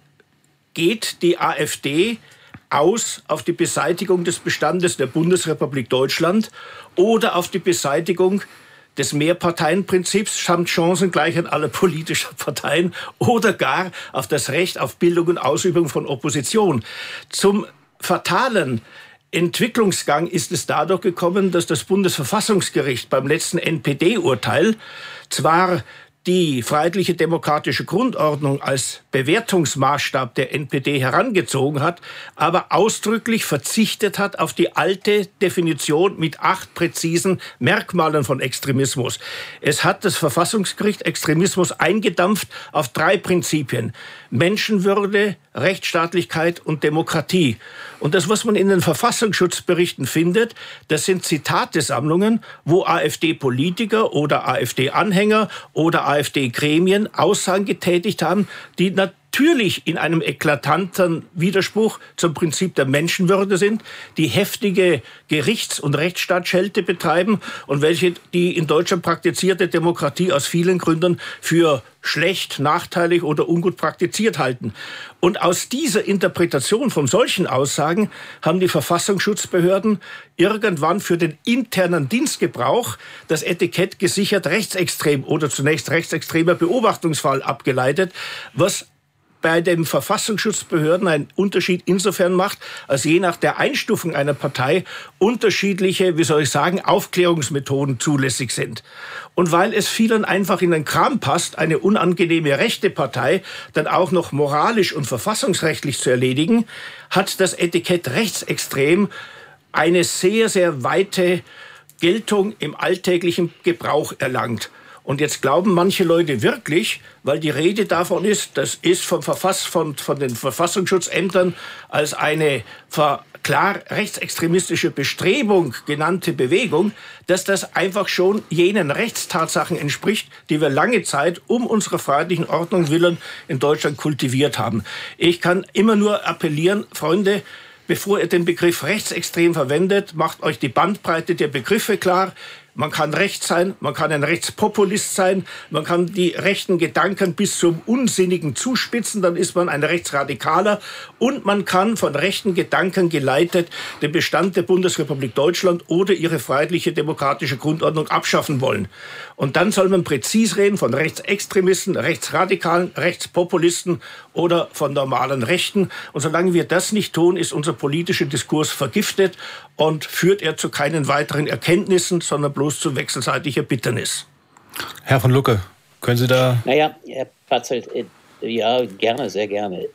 geht die AfD aus auf die Beseitigung des Bestandes der Bundesrepublik Deutschland oder auf die Beseitigung des Mehrparteienprinzips samt Chancengleichheit aller politischen Parteien oder gar auf das Recht auf Bildung und Ausübung von Opposition. Zum fatalen Entwicklungsgang ist es dadurch gekommen, dass das Bundesverfassungsgericht beim letzten NPD-Urteil zwar die freiheitliche demokratische Grundordnung als Bewertungsmaßstab der NPD herangezogen hat, aber ausdrücklich verzichtet hat auf die alte Definition mit 8 präzisen Merkmalen von Extremismus. Es hat das Verfassungsgericht Extremismus eingedampft auf 3 Prinzipien: Menschenwürde, Rechtsstaatlichkeit und Demokratie. Und das, was man in den Verfassungsschutzberichten findet, das sind Zitatesammlungen, wo AfD-Politiker oder AfD-Anhänger oder AfD-Gremien Aussagen getätigt haben, die natürlich in einem eklatanten Widerspruch zum Prinzip der Menschenwürde sind, die heftige Gerichts- und Rechtsstaatsschelte betreiben und welche die in Deutschland praktizierte Demokratie aus vielen Gründen für schlecht, nachteilig oder ungut praktiziert halten. Und aus dieser Interpretation von solchen Aussagen haben die Verfassungsschutzbehörden irgendwann für den internen Dienstgebrauch das Etikett gesichert rechtsextrem oder zunächst rechtsextremer Beobachtungsfall abgeleitet, was bei den Verfassungsschutzbehörden einen Unterschied insofern macht, als je nach der Einstufung einer Partei unterschiedliche, Aufklärungsmethoden zulässig sind. Und weil es vielen einfach in den Kram passt, eine unangenehme rechte Partei dann auch noch moralisch und verfassungsrechtlich zu erledigen, hat das Etikett rechtsextrem eine sehr, sehr weite Geltung im alltäglichen Gebrauch erlangt. Und jetzt glauben manche Leute wirklich, weil die Rede davon ist, das ist von den Verfassungsschutzämtern als eine klar rechtsextremistische Bestrebung genannte Bewegung, dass das einfach schon jenen Rechtstatsachen entspricht, die wir lange Zeit um unserer freiheitlichen Ordnung willen in Deutschland kultiviert haben. Ich kann immer nur appellieren, Freunde, bevor ihr den Begriff rechtsextrem verwendet, macht euch die Bandbreite der Begriffe klar. Man kann rechts sein, man kann ein Rechtspopulist sein, man kann die rechten Gedanken bis zum Unsinnigen zuspitzen, dann ist man ein Rechtsradikaler, und man kann von rechten Gedanken geleitet den Bestand der Bundesrepublik Deutschland oder ihre freiheitliche demokratische Grundordnung abschaffen wollen. Und dann soll man präzis reden von Rechtsextremisten, Rechtsradikalen, Rechtspopulisten oder von normalen Rechten. Und solange wir das nicht tun, ist unser politischer Diskurs vergiftet und führt er zu keinen weiteren Erkenntnissen, sondern bloß zu wechselseitiger Bitternis. Herr von Lucke, können Sie da... Naja, Herr Patzelt, ja, gerne, sehr gerne.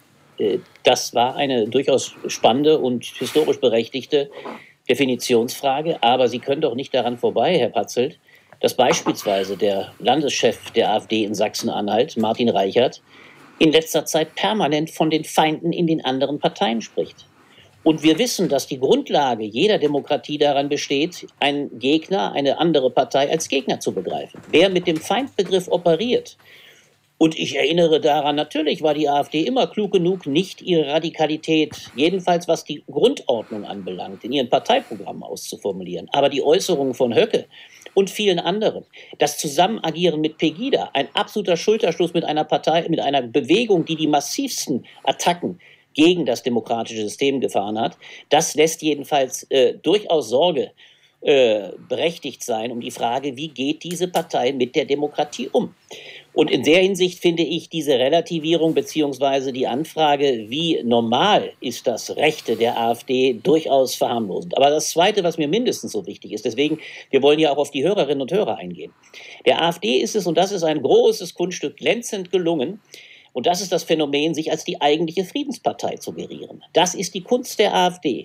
Das war eine durchaus spannende und historisch berechtigte Definitionsfrage, aber Sie können doch nicht daran vorbei, Herr Patzelt, dass beispielsweise der Landeschef der AfD in Sachsen-Anhalt, Martin Reichert, in letzter Zeit permanent von den Feinden in den anderen Parteien spricht. Und wir wissen, dass die Grundlage jeder Demokratie daran besteht, einen Gegner, eine andere Partei als Gegner zu begreifen. Wer mit dem Feindbegriff operiert, und ich erinnere daran, natürlich war die AfD immer klug genug, nicht ihre Radikalität, jedenfalls was die Grundordnung anbelangt, in ihren Parteiprogrammen auszuformulieren. Aber die Äußerungen von Höcke und vielen anderen, das Zusammenagieren mit Pegida, ein absoluter Schulterschluss mit einer Partei, mit einer Bewegung, die die massivsten Attacken gegen das demokratische System gefahren hat, das lässt jedenfalls durchaus Sorge berechtigt sein um die Frage, wie geht diese Partei mit der Demokratie um? Und in der Hinsicht finde ich diese Relativierung bzw. die Anfrage, wie normal ist das Rechte der AfD, durchaus verharmlosend. Aber das Zweite, was mir mindestens so wichtig ist, deswegen, wir wollen ja auch auf die Hörerinnen und Hörer eingehen. Der AfD ist es, und das ist ein großes Kunststück, glänzend gelungen, und das ist das Phänomen, sich als die eigentliche Friedenspartei zu gerieren. Das ist die Kunst der AfD,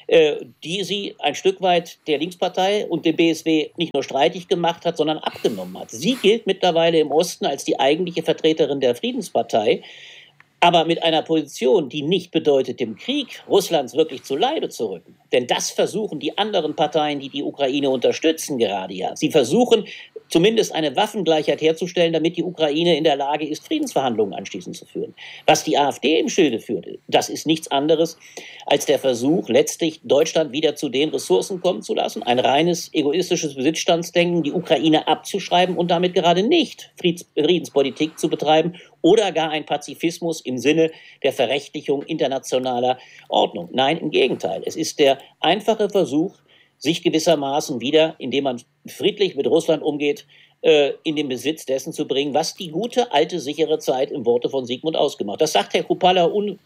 die sie ein Stück weit der Linkspartei und dem BSW nicht nur streitig gemacht hat, sondern abgenommen hat. Sie gilt mittlerweile im Osten als die eigentliche Vertreterin der Friedenspartei, aber mit einer Position, die nicht bedeutet, dem Krieg Russlands wirklich zu Leibe zu rücken. Denn das versuchen die anderen Parteien, die die Ukraine unterstützen, gerade ja. Sie versuchen zumindest eine Waffengleichheit herzustellen, damit die Ukraine in der Lage ist, Friedensverhandlungen anschließend zu führen. Was die AfD im Schilde führt, das ist nichts anderes als der Versuch, letztlich Deutschland wieder zu den Ressourcen kommen zu lassen, ein reines egoistisches Besitzstandsdenken, die Ukraine abzuschreiben und damit gerade nicht Friedenspolitik zu betreiben oder gar ein Pazifismus im Sinne der Verrechtlichung internationaler Ordnung. Nein, im Gegenteil. Es ist der einfache Versuch, sich gewissermaßen wieder, indem man friedlich mit Russland umgeht, in den Besitz dessen zu bringen, was die gute, alte, sichere Zeit im Worte von Sigmund ausgemacht. Das sagt Herr Kupala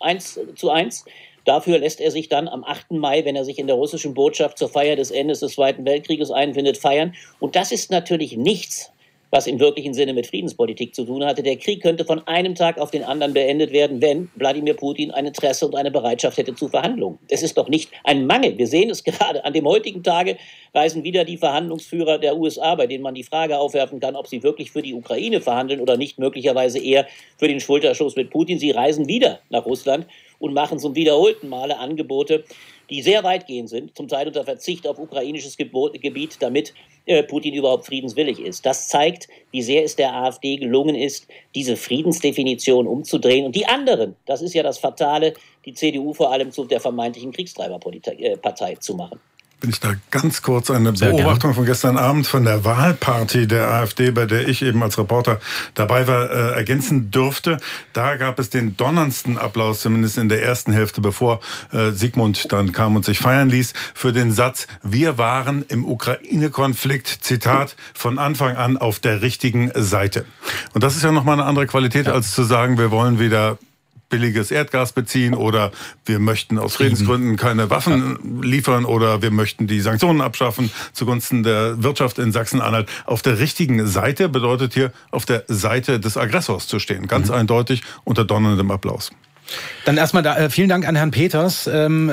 1:1. Dafür lässt er sich dann am 8. Mai, wenn er sich in der russischen Botschaft zur Feier des Endes des Zweiten Weltkrieges einfindet, feiern. Und das ist natürlich nichts, was im wirklichen Sinne mit Friedenspolitik zu tun hatte. Der Krieg könnte von einem Tag auf den anderen beendet werden, wenn Wladimir Putin ein Interesse und eine Bereitschaft hätte zu Verhandlungen. Es ist doch nicht ein Mangel. Wir sehen es gerade. An dem heutigen Tage reisen wieder die Verhandlungsführer der USA, bei denen man die Frage aufwerfen kann, ob sie wirklich für die Ukraine verhandeln oder nicht, möglicherweise eher für den Schulterschluss mit Putin. Sie reisen wieder nach Russland und machen zum wiederholten Male Angebote, die sehr weitgehend sind, zum Teil unter Verzicht auf ukrainisches Gebiet, damit Putin überhaupt friedenswillig ist. Das zeigt, wie sehr es der AfD gelungen ist, diese Friedensdefinition umzudrehen. Und die anderen, das ist ja das Fatale, die CDU vor allem zu der vermeintlichen Kriegstreiberpartei zu machen. Wenn ich da ganz kurz eine Beobachtung von gestern Abend von der Wahlparty der AfD, bei der ich eben als Reporter dabei war, ergänzen dürfte. Da gab es den donnerndsten Applaus, zumindest in der ersten Hälfte, bevor Sigmund dann kam und sich feiern ließ, für den Satz, wir waren im Ukraine-Konflikt, Zitat, von Anfang an auf der richtigen Seite. Und das ist ja nochmal eine andere Qualität, als zu sagen, wir wollen wieder billiges Erdgas beziehen oder wir möchten aus Friedensgründen keine Waffen liefern oder wir möchten die Sanktionen abschaffen zugunsten der Wirtschaft in Sachsen-Anhalt. Auf der richtigen Seite bedeutet hier, auf der Seite des Aggressors zu stehen. Ganz eindeutig unter donnerndem Applaus. Dann erstmal vielen Dank an Herrn Peters.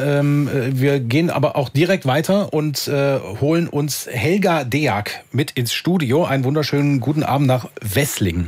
Wir gehen aber auch direkt weiter und holen uns Helga Deak mit ins Studio. Einen wunderschönen guten Abend nach Wesslingen.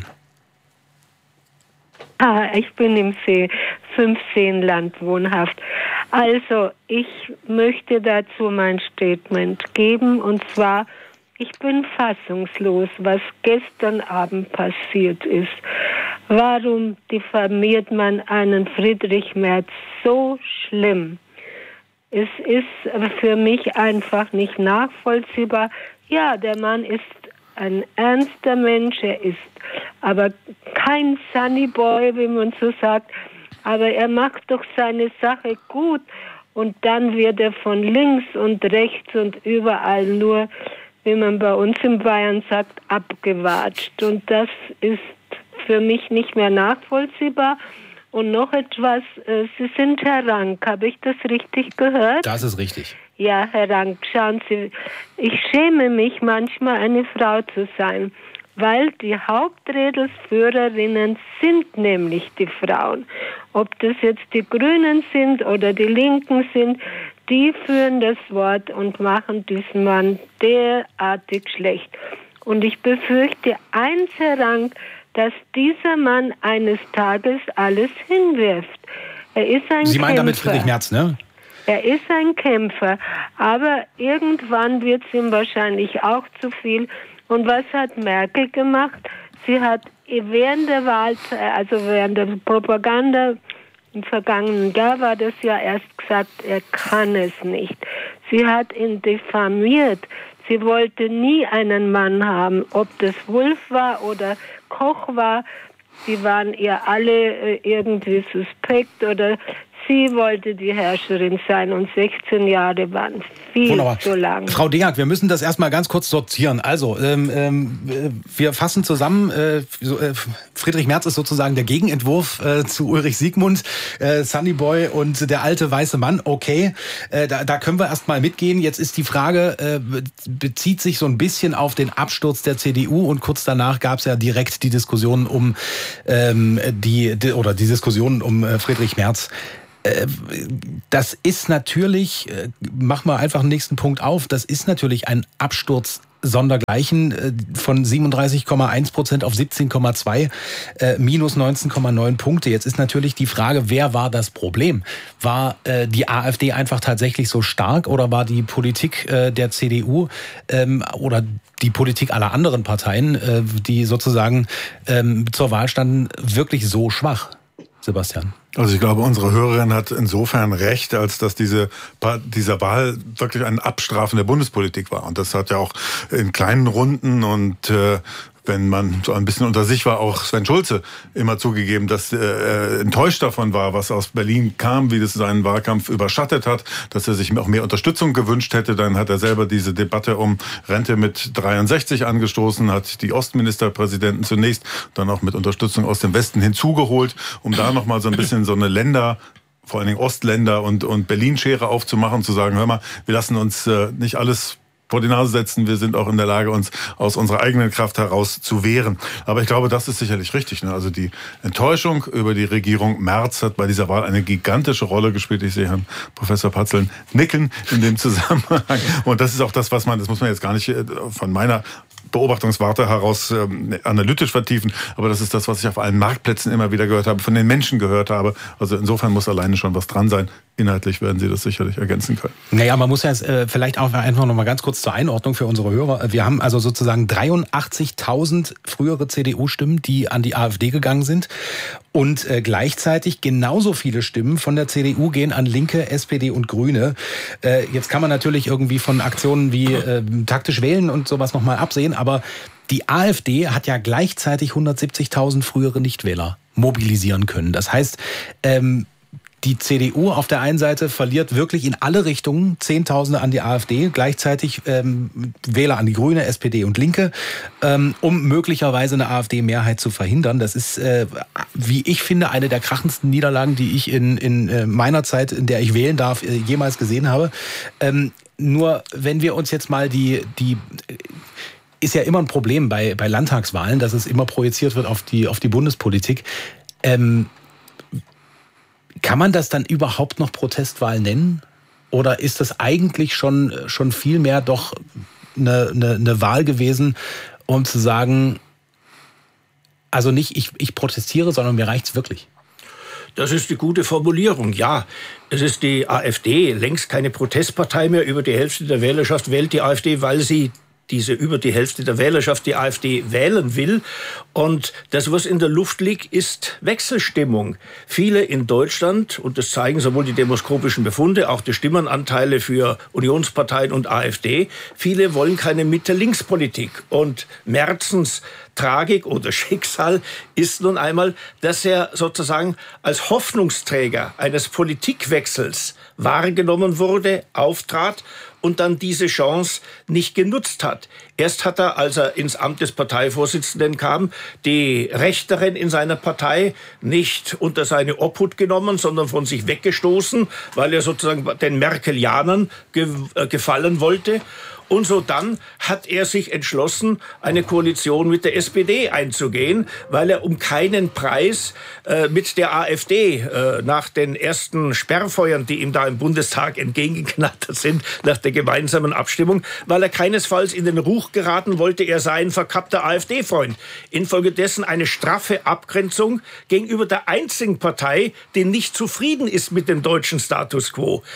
Ich bin im C15-Land wohnhaft. Also, ich möchte dazu mein Statement geben. Und zwar, ich bin fassungslos, was gestern Abend passiert ist. Warum diffamiert man einen Friedrich Merz so schlimm? Es ist für mich einfach nicht nachvollziehbar. Ja, der Mann ist ein ernster Mensch, er ist aber kein Sunny Boy, wie man so sagt, aber er macht doch seine Sache gut und dann wird er von links und rechts und überall nur, wie man bei uns in Bayern sagt, abgewatscht und das ist für mich nicht mehr nachvollziehbar. Und noch etwas, Sie sind Herr Rank, habe ich das richtig gehört? Das ist richtig. Ja, Herr Rank, schauen Sie, ich schäme mich manchmal, eine Frau zu sein, weil die Hauptredelsführerinnen sind nämlich die Frauen. Ob das jetzt die Grünen sind oder die Linken sind, die führen das Wort und machen diesen Mann derartig schlecht. Und ich befürchte eins, Herr Rank, dass dieser Mann eines Tages alles hinwirft. Er ist ein Sie meinen Kämpfer. damit Friedrich Merz, ne? Er ist ein Kämpfer, aber irgendwann wird es ihm wahrscheinlich auch zu viel. Und was hat Merkel gemacht? Sie hat während der Wahl, also während der Propaganda im vergangenen Jahr war das ja erst gesagt, er kann es nicht. Sie hat ihn diffamiert. Sie wollte nie einen Mann haben, ob das Wulff war oder Koch war. Die waren ihr alle irgendwie suspekt oder sie wollte die Herrscherin sein und 16 Jahre waren viel zu lang. Frau Deak, wir müssen das erstmal ganz kurz sortieren. Also, wir fassen zusammen, Friedrich Merz ist sozusagen der Gegenentwurf zu Ulrich Siegmund, Sunny Boy und der alte weiße Mann. Okay, da können wir erstmal mitgehen. Jetzt ist die Frage, bezieht sich so ein bisschen auf den Absturz der CDU und kurz danach gab es ja direkt die Diskussion um die Diskussion um Friedrich Merz. Das ist natürlich, machen wir einfach den nächsten Punkt auf, das ist natürlich ein Absturz sondergleichen von 37,1% auf 17,2, minus 19,9 Punkte. Jetzt ist natürlich die Frage, wer war das Problem? War die AfD einfach tatsächlich so stark oder war die Politik der CDU oder die Politik aller anderen Parteien, die sozusagen zur Wahl standen, wirklich so schwach? Sebastian. Also ich glaube, unsere Hörerin hat insofern recht, als dass dieser Wahl wirklich ein Abstrafen der Bundespolitik war. Und das hat ja auch in kleinen Runden und wenn man so ein bisschen unter sich war, auch Sven Schulze immer zugegeben, dass er enttäuscht davon war, was aus Berlin kam, wie das seinen Wahlkampf überschattet hat, dass er sich auch mehr Unterstützung gewünscht hätte. Dann hat er selber diese Debatte um Rente mit 63 angestoßen, hat die Ostministerpräsidenten zunächst dann auch mit Unterstützung aus dem Westen hinzugeholt, um da nochmal so ein bisschen so eine vor allen Dingen Ostländer und Berlin-Schere aufzumachen, zu sagen, hör mal, wir lassen uns nicht alles vor die Nase setzen. Wir sind auch in der Lage, uns aus unserer eigenen Kraft heraus zu wehren. Aber ich glaube, das ist sicherlich richtig. Also die Enttäuschung über die Regierung Merz hat bei dieser Wahl eine gigantische Rolle gespielt. Ich sehe Herrn Professor Patzeln nicken in dem Zusammenhang. Und das ist auch das, das muss man jetzt gar nicht von meiner Beobachtungswarte heraus analytisch vertiefen. Aber das ist das, was ich auf allen Marktplätzen immer wieder gehört habe, von den Menschen gehört habe. Also insofern muss alleine schon was dran sein. Inhaltlich werden Sie das sicherlich ergänzen können. Naja, man muss ja vielleicht auch einfach noch mal ganz kurz zur Einordnung für unsere Hörer. Wir haben also sozusagen 83.000 frühere CDU-Stimmen, die an die AfD gegangen sind. Und gleichzeitig genauso viele Stimmen von der CDU gehen an Linke, SPD und Grüne. Jetzt kann man natürlich irgendwie von Aktionen wie taktisch wählen und sowas noch mal absehen. Aber die AfD hat ja gleichzeitig 170.000 frühere Nichtwähler mobilisieren können. Das heißt, die CDU auf der einen Seite verliert wirklich in alle Richtungen Zehntausende an die AfD, gleichzeitig Wähler an die Grüne, SPD und Linke, um möglicherweise eine AfD-Mehrheit zu verhindern. Das ist, wie ich finde, eine der krachendsten Niederlagen, die ich in meiner Zeit, in der ich wählen darf, jemals gesehen habe. Nur wenn wir uns jetzt mal ist ja immer ein Problem bei Landtagswahlen, dass es immer projiziert wird auf die Bundespolitik. Kann man das dann überhaupt noch Protestwahl nennen? Oder ist das eigentlich schon viel mehr doch eine Wahl gewesen, um zu sagen, also nicht ich protestiere, sondern mir reicht's wirklich? Das ist die gute Formulierung, ja. Es ist die AfD, längst keine Protestpartei mehr. Über die Hälfte der Wählerschaft wählt die AfD, weil sie über die Hälfte der Wählerschaft die AfD wählen will. Und das, was in der Luft liegt, ist Wechselstimmung. Viele in Deutschland, und das zeigen sowohl die demoskopischen Befunde, auch die Stimmenanteile für Unionsparteien und AfD, viele wollen keine Mitte-Links-Politik. Und Merzens Tragik oder Schicksal ist nun einmal, dass er sozusagen als Hoffnungsträger eines Politikwechsels wahrgenommen wurde, auftrat und dann diese Chance nicht genutzt hat. Erst hat er, als er ins Amt des Parteivorsitzenden kam, die Rechteren in seiner Partei nicht unter seine Obhut genommen, sondern von sich weggestoßen, weil er sozusagen den Merkelianern gefallen wollte. Und so dann hat er sich entschlossen, eine Koalition mit der SPD einzugehen, weil er um keinen Preis mit der AfD nach den ersten Sperrfeuern, die ihm da im Bundestag entgegengeknattert sind, nach der gemeinsamen Abstimmung, weil er keinesfalls in den Ruch geraten wollte, er sei ein verkappter AfD-Freund. Infolgedessen eine straffe Abgrenzung gegenüber der einzigen Partei, die nicht zufrieden ist mit dem deutschen Status quo.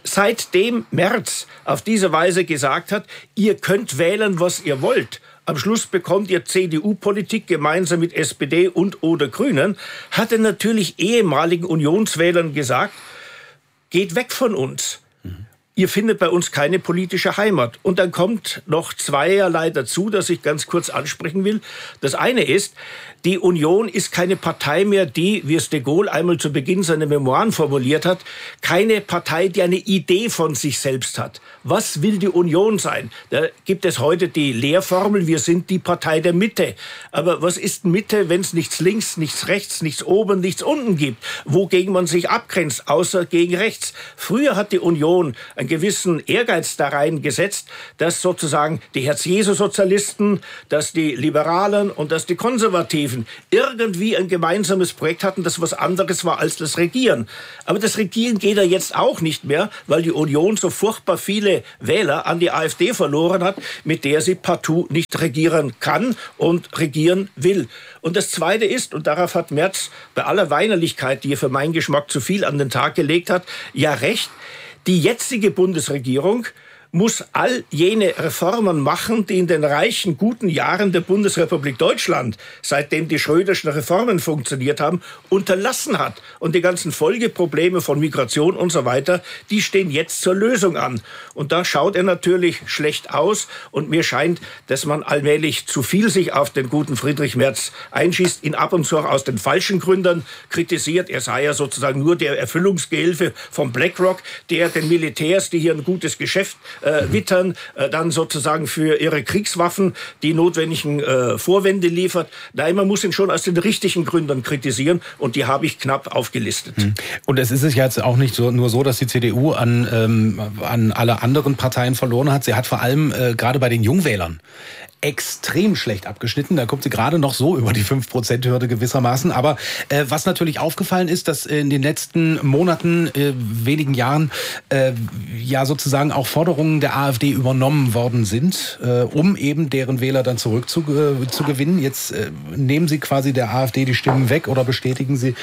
seitdem Merz auf diese Weise gesagt hat, ihr könnt wählen, was ihr wollt, am Schluss bekommt ihr CDU-Politik gemeinsam mit SPD und oder Grünen, hat er natürlich ehemaligen Unionswählern gesagt, geht weg von uns. Ihr findet bei uns keine politische Heimat. Und dann kommt noch zweierlei dazu, das ich ganz kurz ansprechen will. Das eine ist, die Union ist keine Partei mehr, die, wie es de Gaulle einmal zu Beginn seiner Memoiren formuliert hat, keine Partei, die eine Idee von sich selbst hat. Was will die Union sein? Da gibt es heute die Lehrformel, wir sind die Partei der Mitte. Aber was ist Mitte, wenn es nichts links, nichts rechts, nichts oben, nichts unten gibt? Wogegen man sich abgrenzt, außer gegen rechts? Früher hat die Union einen gewissen Ehrgeiz da reingesetzt, dass sozusagen die Herz-Jesu-Sozialisten, dass die Liberalen und dass die Konservativen irgendwie ein gemeinsames Projekt hatten, das was anderes war als das Regieren. Aber das Regieren geht ja jetzt auch nicht mehr, weil die Union so furchtbar viele Wähler an die AfD verloren hat, mit der sie partout nicht regieren kann und regieren will. Und das Zweite ist, und darauf hat Merz bei aller Weinerlichkeit, die er für meinen Geschmack zu viel an den Tag gelegt hat, ja recht, die jetzige Bundesregierung muss all jene Reformen machen, die in den reichen, guten Jahren der Bundesrepublik Deutschland, seitdem die Schröderschen Reformen funktioniert haben, unterlassen hat. Und die ganzen Folgeprobleme von Migration und so weiter, die stehen jetzt zur Lösung an. Und da schaut er natürlich schlecht aus. Und mir scheint, dass man allmählich zu viel sich auf den guten Friedrich Merz einschießt, ihn ab und zu auch aus den falschen Gründen kritisiert. Er sei ja sozusagen nur der Erfüllungsgehilfe von BlackRock, der den Militärs, die hier ein gutes Geschäft wittern, dann sozusagen für ihre Kriegswaffen die notwendigen Vorwände liefert. Nein, man muss ihn schon aus den richtigen Gründen kritisieren und die habe ich knapp aufgelistet. Und es ist ja jetzt auch nicht nur so, dass die CDU an alle anderen Parteien verloren hat. Sie hat vor allem gerade bei den Jungwählern extrem schlecht abgeschnitten. Da kommt sie gerade noch so über die 5%-Hürde gewissermaßen. Aber was natürlich aufgefallen ist, dass in den letzten Monaten, wenigen Jahren, ja sozusagen auch Forderungen der AfD übernommen worden sind, um eben deren Wähler dann zurück zu gewinnen. Jetzt nehmen sie quasi der AfD die Stimmen weg oder bestätigen sie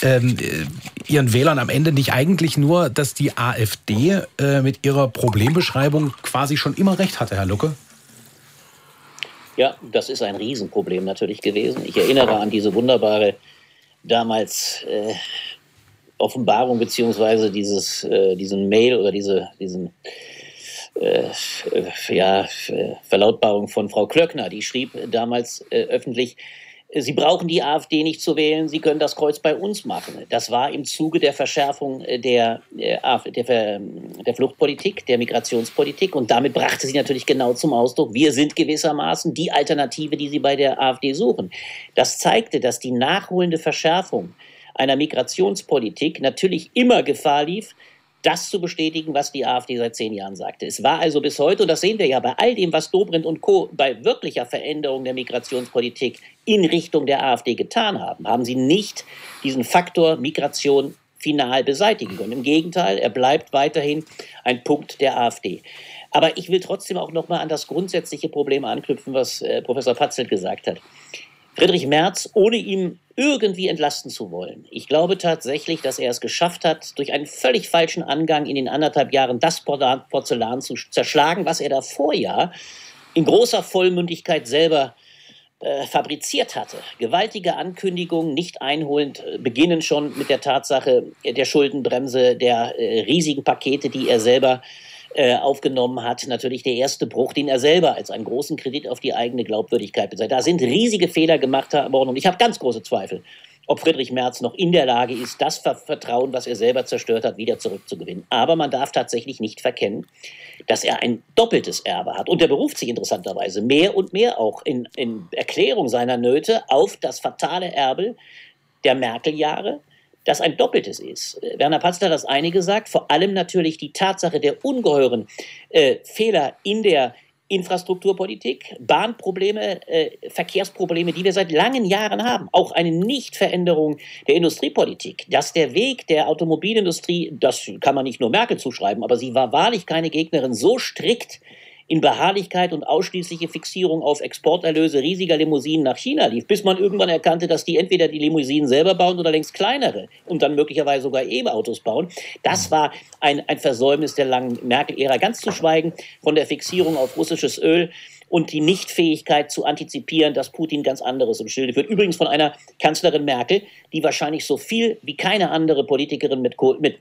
ihren Wählern am Ende nicht eigentlich nur, dass die AfD mit ihrer Problembeschreibung quasi schon immer recht hatte, Herr Lucke? Ja, das ist ein Riesenproblem natürlich gewesen. Ich erinnere an diese wunderbare damals Offenbarung beziehungsweise diesen Mail oder diesen Verlautbarung von Frau Klöckner. Die schrieb damals öffentlich, Sie brauchen die AfD nicht zu wählen, Sie können das Kreuz bei uns machen. Das war im Zuge der Verschärfung der Fluchtpolitik, der Migrationspolitik. Und damit brachte sie natürlich genau zum Ausdruck, wir sind gewissermaßen die Alternative, die Sie bei der AfD suchen. Das zeigte, dass die nachholende Verschärfung einer Migrationspolitik natürlich immer Gefahr lief, das zu bestätigen, was die AfD seit 10 Jahren sagte. Es war also bis heute, und das sehen wir ja bei all dem, was Dobrindt und Co. bei wirklicher Veränderung der Migrationspolitik in Richtung der AfD getan haben, haben sie nicht diesen Faktor Migration final beseitigen können. Im Gegenteil, er bleibt weiterhin ein Punkt der AfD. Aber ich will trotzdem auch noch mal an das grundsätzliche Problem anknüpfen, was Professor Patzelt gesagt hat. Friedrich Merz, ohne ihm irgendwie entlasten zu wollen. Ich glaube tatsächlich, dass er es geschafft hat, durch einen völlig falschen Angang in den 1,5 Jahren das Porzellan zu zerschlagen, was er davor ja in großer Vollmündigkeit selber fabriziert hatte. Gewaltige Ankündigungen, nicht einholend, beginnen schon mit der Tatsache der Schuldenbremse, der riesigen Pakete, die er selber aufgenommen hat. Natürlich der erste Bruch, den er selber als einen großen Kredit auf die eigene Glaubwürdigkeit bezeichnet. Da sind riesige Fehler gemacht worden und ich habe ganz große Zweifel, ob Friedrich Merz noch in der Lage ist, das Vertrauen, was er selber zerstört hat, wieder zurückzugewinnen. Aber man darf tatsächlich nicht verkennen, dass er ein doppeltes Erbe hat. Und er beruft sich interessanterweise mehr und mehr auch in Erklärung seiner Nöte auf das fatale Erbe der Merkel-Jahre, das ein doppeltes ist. Werner Patzelt hat das eine gesagt, vor allem natürlich die Tatsache der ungeheuren Fehler in der Infrastrukturpolitik, Bahnprobleme, Verkehrsprobleme, die wir seit langen Jahren haben. Auch eine Nichtveränderung der Industriepolitik. Dass der Weg der Automobilindustrie, das kann man nicht nur Merkel zuschreiben, aber sie war wahrlich keine Gegnerin, so strikt in Beharrlichkeit und ausschließliche Fixierung auf Exporterlöse riesiger Limousinen nach China lief, bis man irgendwann erkannte, dass die entweder die Limousinen selber bauen oder längst kleinere und dann möglicherweise sogar E-Autos bauen. Das war ein Versäumnis der langen Merkel-Ära, ganz zu schweigen von der Fixierung auf russisches Öl und die Nichtfähigkeit zu antizipieren, dass Putin ganz anderes im Schilde führt. Übrigens von einer Kanzlerin Merkel, die wahrscheinlich so viel wie keine andere Politikerin mit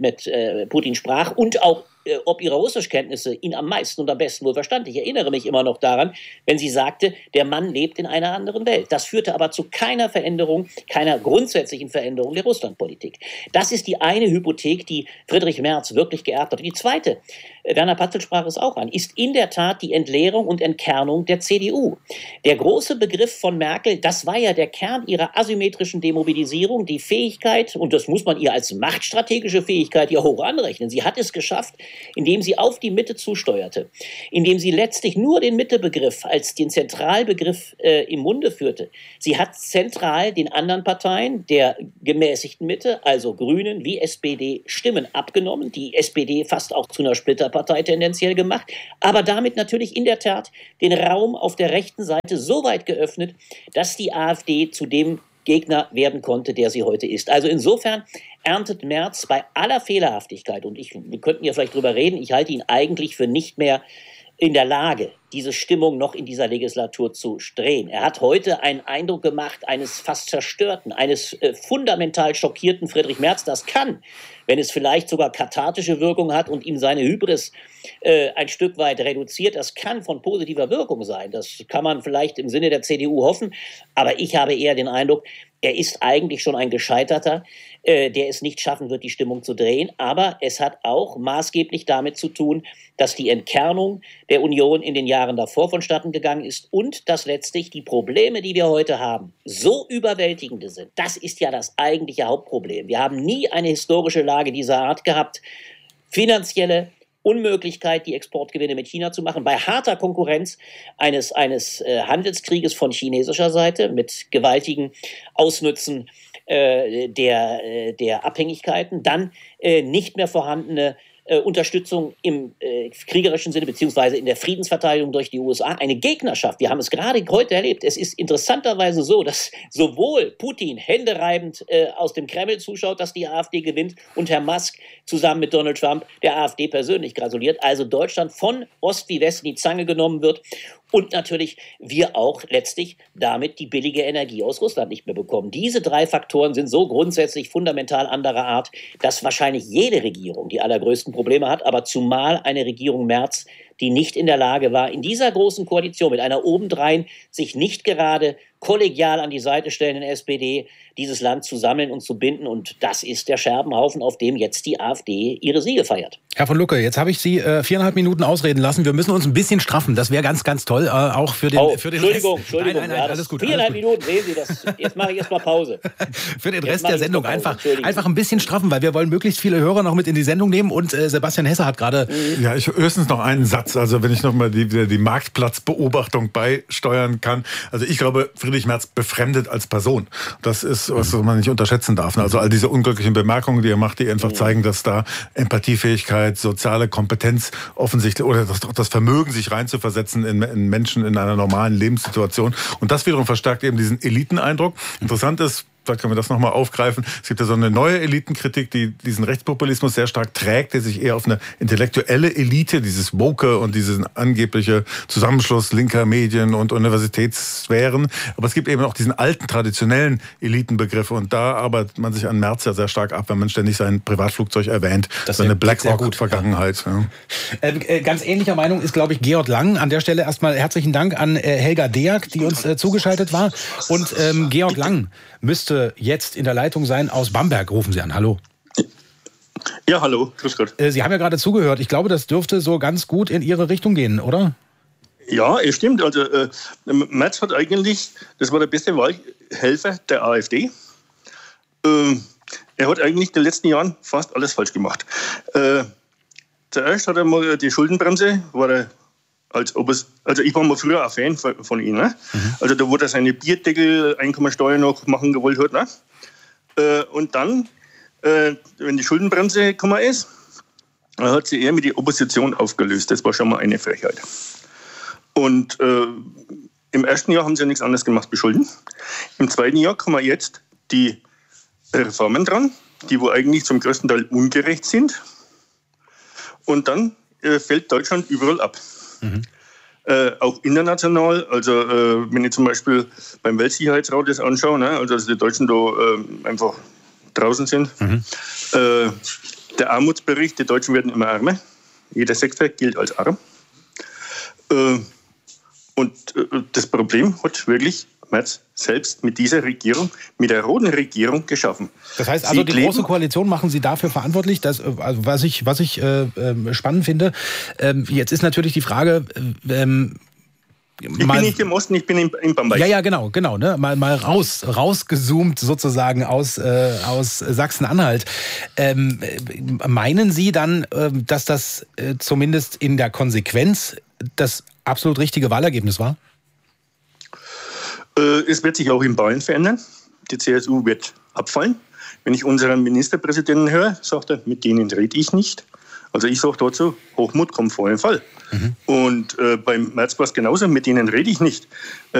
Putin sprach und auch ob ihre Russischkenntnisse ihn am meisten und am besten wohl verstand. Ich erinnere mich immer noch daran, wenn sie sagte, der Mann lebt in einer anderen Welt. Das führte aber zu keiner Veränderung, keiner grundsätzlichen Veränderung der Russlandpolitik. Das ist die eine Hypothek, die Friedrich Merz wirklich geerbt hat. Und die zweite, Werner Patzel sprach es auch an, ist in der Tat die Entleerung und Entkernung der CDU. Der große Begriff von Merkel, das war ja der Kern ihrer asymmetrischen Demobilisierung, die Fähigkeit, und das muss man ihr als machtstrategische Fähigkeit ja hoch anrechnen. Sie hat es geschafft, indem sie auf die Mitte zusteuerte, indem sie letztlich nur den Mittebegriff als den Zentralbegriff im Munde führte. Sie hat zentral den anderen Parteien der gemäßigten Mitte, also Grünen wie SPD, Stimmen abgenommen, die SPD fast auch zu einer Splitterpartei tendenziell gemacht, aber damit natürlich in der Tat den Raum auf der rechten Seite so weit geöffnet, dass die AfD zu dem Gegner werden konnte, der sie heute ist. Also insofern erntet Merz bei aller Fehlerhaftigkeit, und wir könnten ja vielleicht drüber reden, ich halte ihn eigentlich für nicht mehr in der Lage, diese Stimmung noch in dieser Legislatur zu drehen. Er hat heute einen Eindruck gemacht eines fast zerstörten, eines fundamental schockierten Friedrich Merz. Das kann, wenn es vielleicht sogar kathartische Wirkung hat und ihm seine Hybris ein Stück weit reduziert, das kann von positiver Wirkung sein. Das kann man vielleicht im Sinne der CDU hoffen. Aber ich habe eher den Eindruck, er ist eigentlich schon ein Gescheiterter, der es nicht schaffen wird, die Stimmung zu drehen. Aber es hat auch maßgeblich damit zu tun, dass die Entkernung der Union in den Jahren davor vonstatten gegangen ist und dass letztlich die Probleme, die wir heute haben, so überwältigende sind. Das ist ja das eigentliche Hauptproblem. Wir haben nie eine historische Lage dieser Art gehabt. Finanzielle Unmöglichkeit, die Exportgewinne mit China zu machen, bei harter Konkurrenz eines Handelskrieges von chinesischer Seite mit gewaltigen Ausnützen der Abhängigkeiten, dann nicht mehr vorhandene Unterstützung im kriegerischen Sinne beziehungsweise in der Friedensverteidigung durch die USA, eine Gegnerschaft. Wir haben es gerade heute erlebt. Es ist interessanterweise so, dass sowohl Putin händereibend aus dem Kreml zuschaut, dass die AfD gewinnt, und Herr Musk zusammen mit Donald Trump der AfD persönlich gratuliert. Also Deutschland von Ost wie West in die Zange genommen wird. Und natürlich wir auch letztlich damit die billige Energie aus Russland nicht mehr bekommen. Diese drei Faktoren sind so grundsätzlich fundamental anderer Art, dass wahrscheinlich jede Regierung die allergrößten Probleme hat, aber zumal eine Regierung Merz, die nicht in der Lage war, in dieser großen Koalition mit einer obendrein sich nicht gerade kollegial an die Seite stellenden SPD dieses Land zu sammeln und zu binden. Und das ist der Scherbenhaufen, auf dem jetzt die AfD ihre Siege feiert. Herr von Lucke, jetzt habe ich Sie 4,5 Minuten ausreden lassen. Wir müssen uns ein bisschen straffen. Das wäre ganz, ganz toll, auch für den Entschuldigung. Rest. Nein, alles gut. 4,5 Minuten, sehen Sie das. Jetzt mache ich erstmal Pause. Für den Rest der Sendung einfach ein bisschen straffen, weil wir wollen möglichst viele Hörer noch mit in die Sendung nehmen. Und Sebastian Hesse hat gerade... Ja, ich höchstens noch einen Satz. Also wenn ich noch mal die Marktplatzbeobachtung beisteuern kann. Also ich glaube, Friedrich Merz befremdet als Person. Das ist, was man nicht unterschätzen darf. Also all diese unglücklichen Bemerkungen, die er macht, die einfach zeigen, dass da Empathiefähigkeit, soziale Kompetenz offensichtlich oder das Vermögen, sich reinzuversetzen in Menschen in einer normalen Lebenssituation. Und das wiederum verstärkt eben diesen Eliteneindruck. Interessant ist, vielleicht können wir das nochmal aufgreifen. Es gibt ja so eine neue Elitenkritik, die diesen Rechtspopulismus sehr stark trägt, der sich eher auf eine intellektuelle Elite, dieses Woke und diesen angebliche Zusammenschluss linker Medien und Universitätssphären. Aber es gibt eben auch diesen alten, traditionellen Elitenbegriff. Und da arbeitet man sich an Merz ja sehr stark ab, wenn man ständig sein Privatflugzeug erwähnt. Das seine BlackRock-Vergangenheit. Ja. Ganz ähnlicher Meinung ist, glaube ich, Georg Lang. An der Stelle erstmal herzlichen Dank an Helga Deak, die uns zugeschaltet war. Und Georg Lang müsste jetzt in der Leitung sein aus Bamberg. Rufen Sie an. Hallo. Ja, hallo. Grüß Gott. Sie haben ja gerade zugehört. Ich glaube, das dürfte so ganz gut in Ihre Richtung gehen, oder? Ja, es stimmt. Also Merz hat eigentlich, das war der beste Wahlhelfer der AfD. Er hat eigentlich in den letzten Jahren fast alles falsch gemacht. Zuerst hat er mal die Schuldenbremse, also ich war mal früher ein Fan von ihm. Ne? Also da, wo er seine Bierdeckel-Einkommensteuer noch machen gewollt hat. Ne? Und dann, wenn die Schuldenbremse gekommen ist, hat sie eher mit der Opposition aufgelöst. Das war schon mal eine Frechheit. Und im ersten Jahr haben sie ja nichts anderes gemacht, beschulden. Im zweiten Jahr kommen jetzt die Reformen dran, die wo eigentlich zum größten Teil ungerecht sind. Und dann fällt Deutschland überall ab. Auch international, also wenn ich zum Beispiel beim Weltsicherheitsrat das anschaue, ne, also dass die Deutschen da einfach draußen sind. Der Armutsbericht, die Deutschen werden immer ärmer. Jeder Sechste gilt als arm. Und das Problem hat wirklich Merz selbst mit dieser Regierung, mit der roten Regierung geschaffen. Das heißt also, die Große Koalition machen Sie dafür verantwortlich, also was ich spannend finde. Jetzt ist natürlich die Frage, ich bin nicht im Osten, ich bin in Bamberg. Ja, genau. Ne? Mal rausgezoomt sozusagen aus Sachsen-Anhalt. Meinen Sie dann, dass das zumindest in der Konsequenz das absolut richtige Wahlergebnis war? Es wird sich auch in Bayern verändern. Die CSU wird abfallen. Wenn ich unseren Ministerpräsidenten höre, sagt er, mit denen rede ich nicht. Also ich sage dazu, Hochmut kommt vor den Fall. Und beim Merz war es genauso, mit denen rede ich nicht.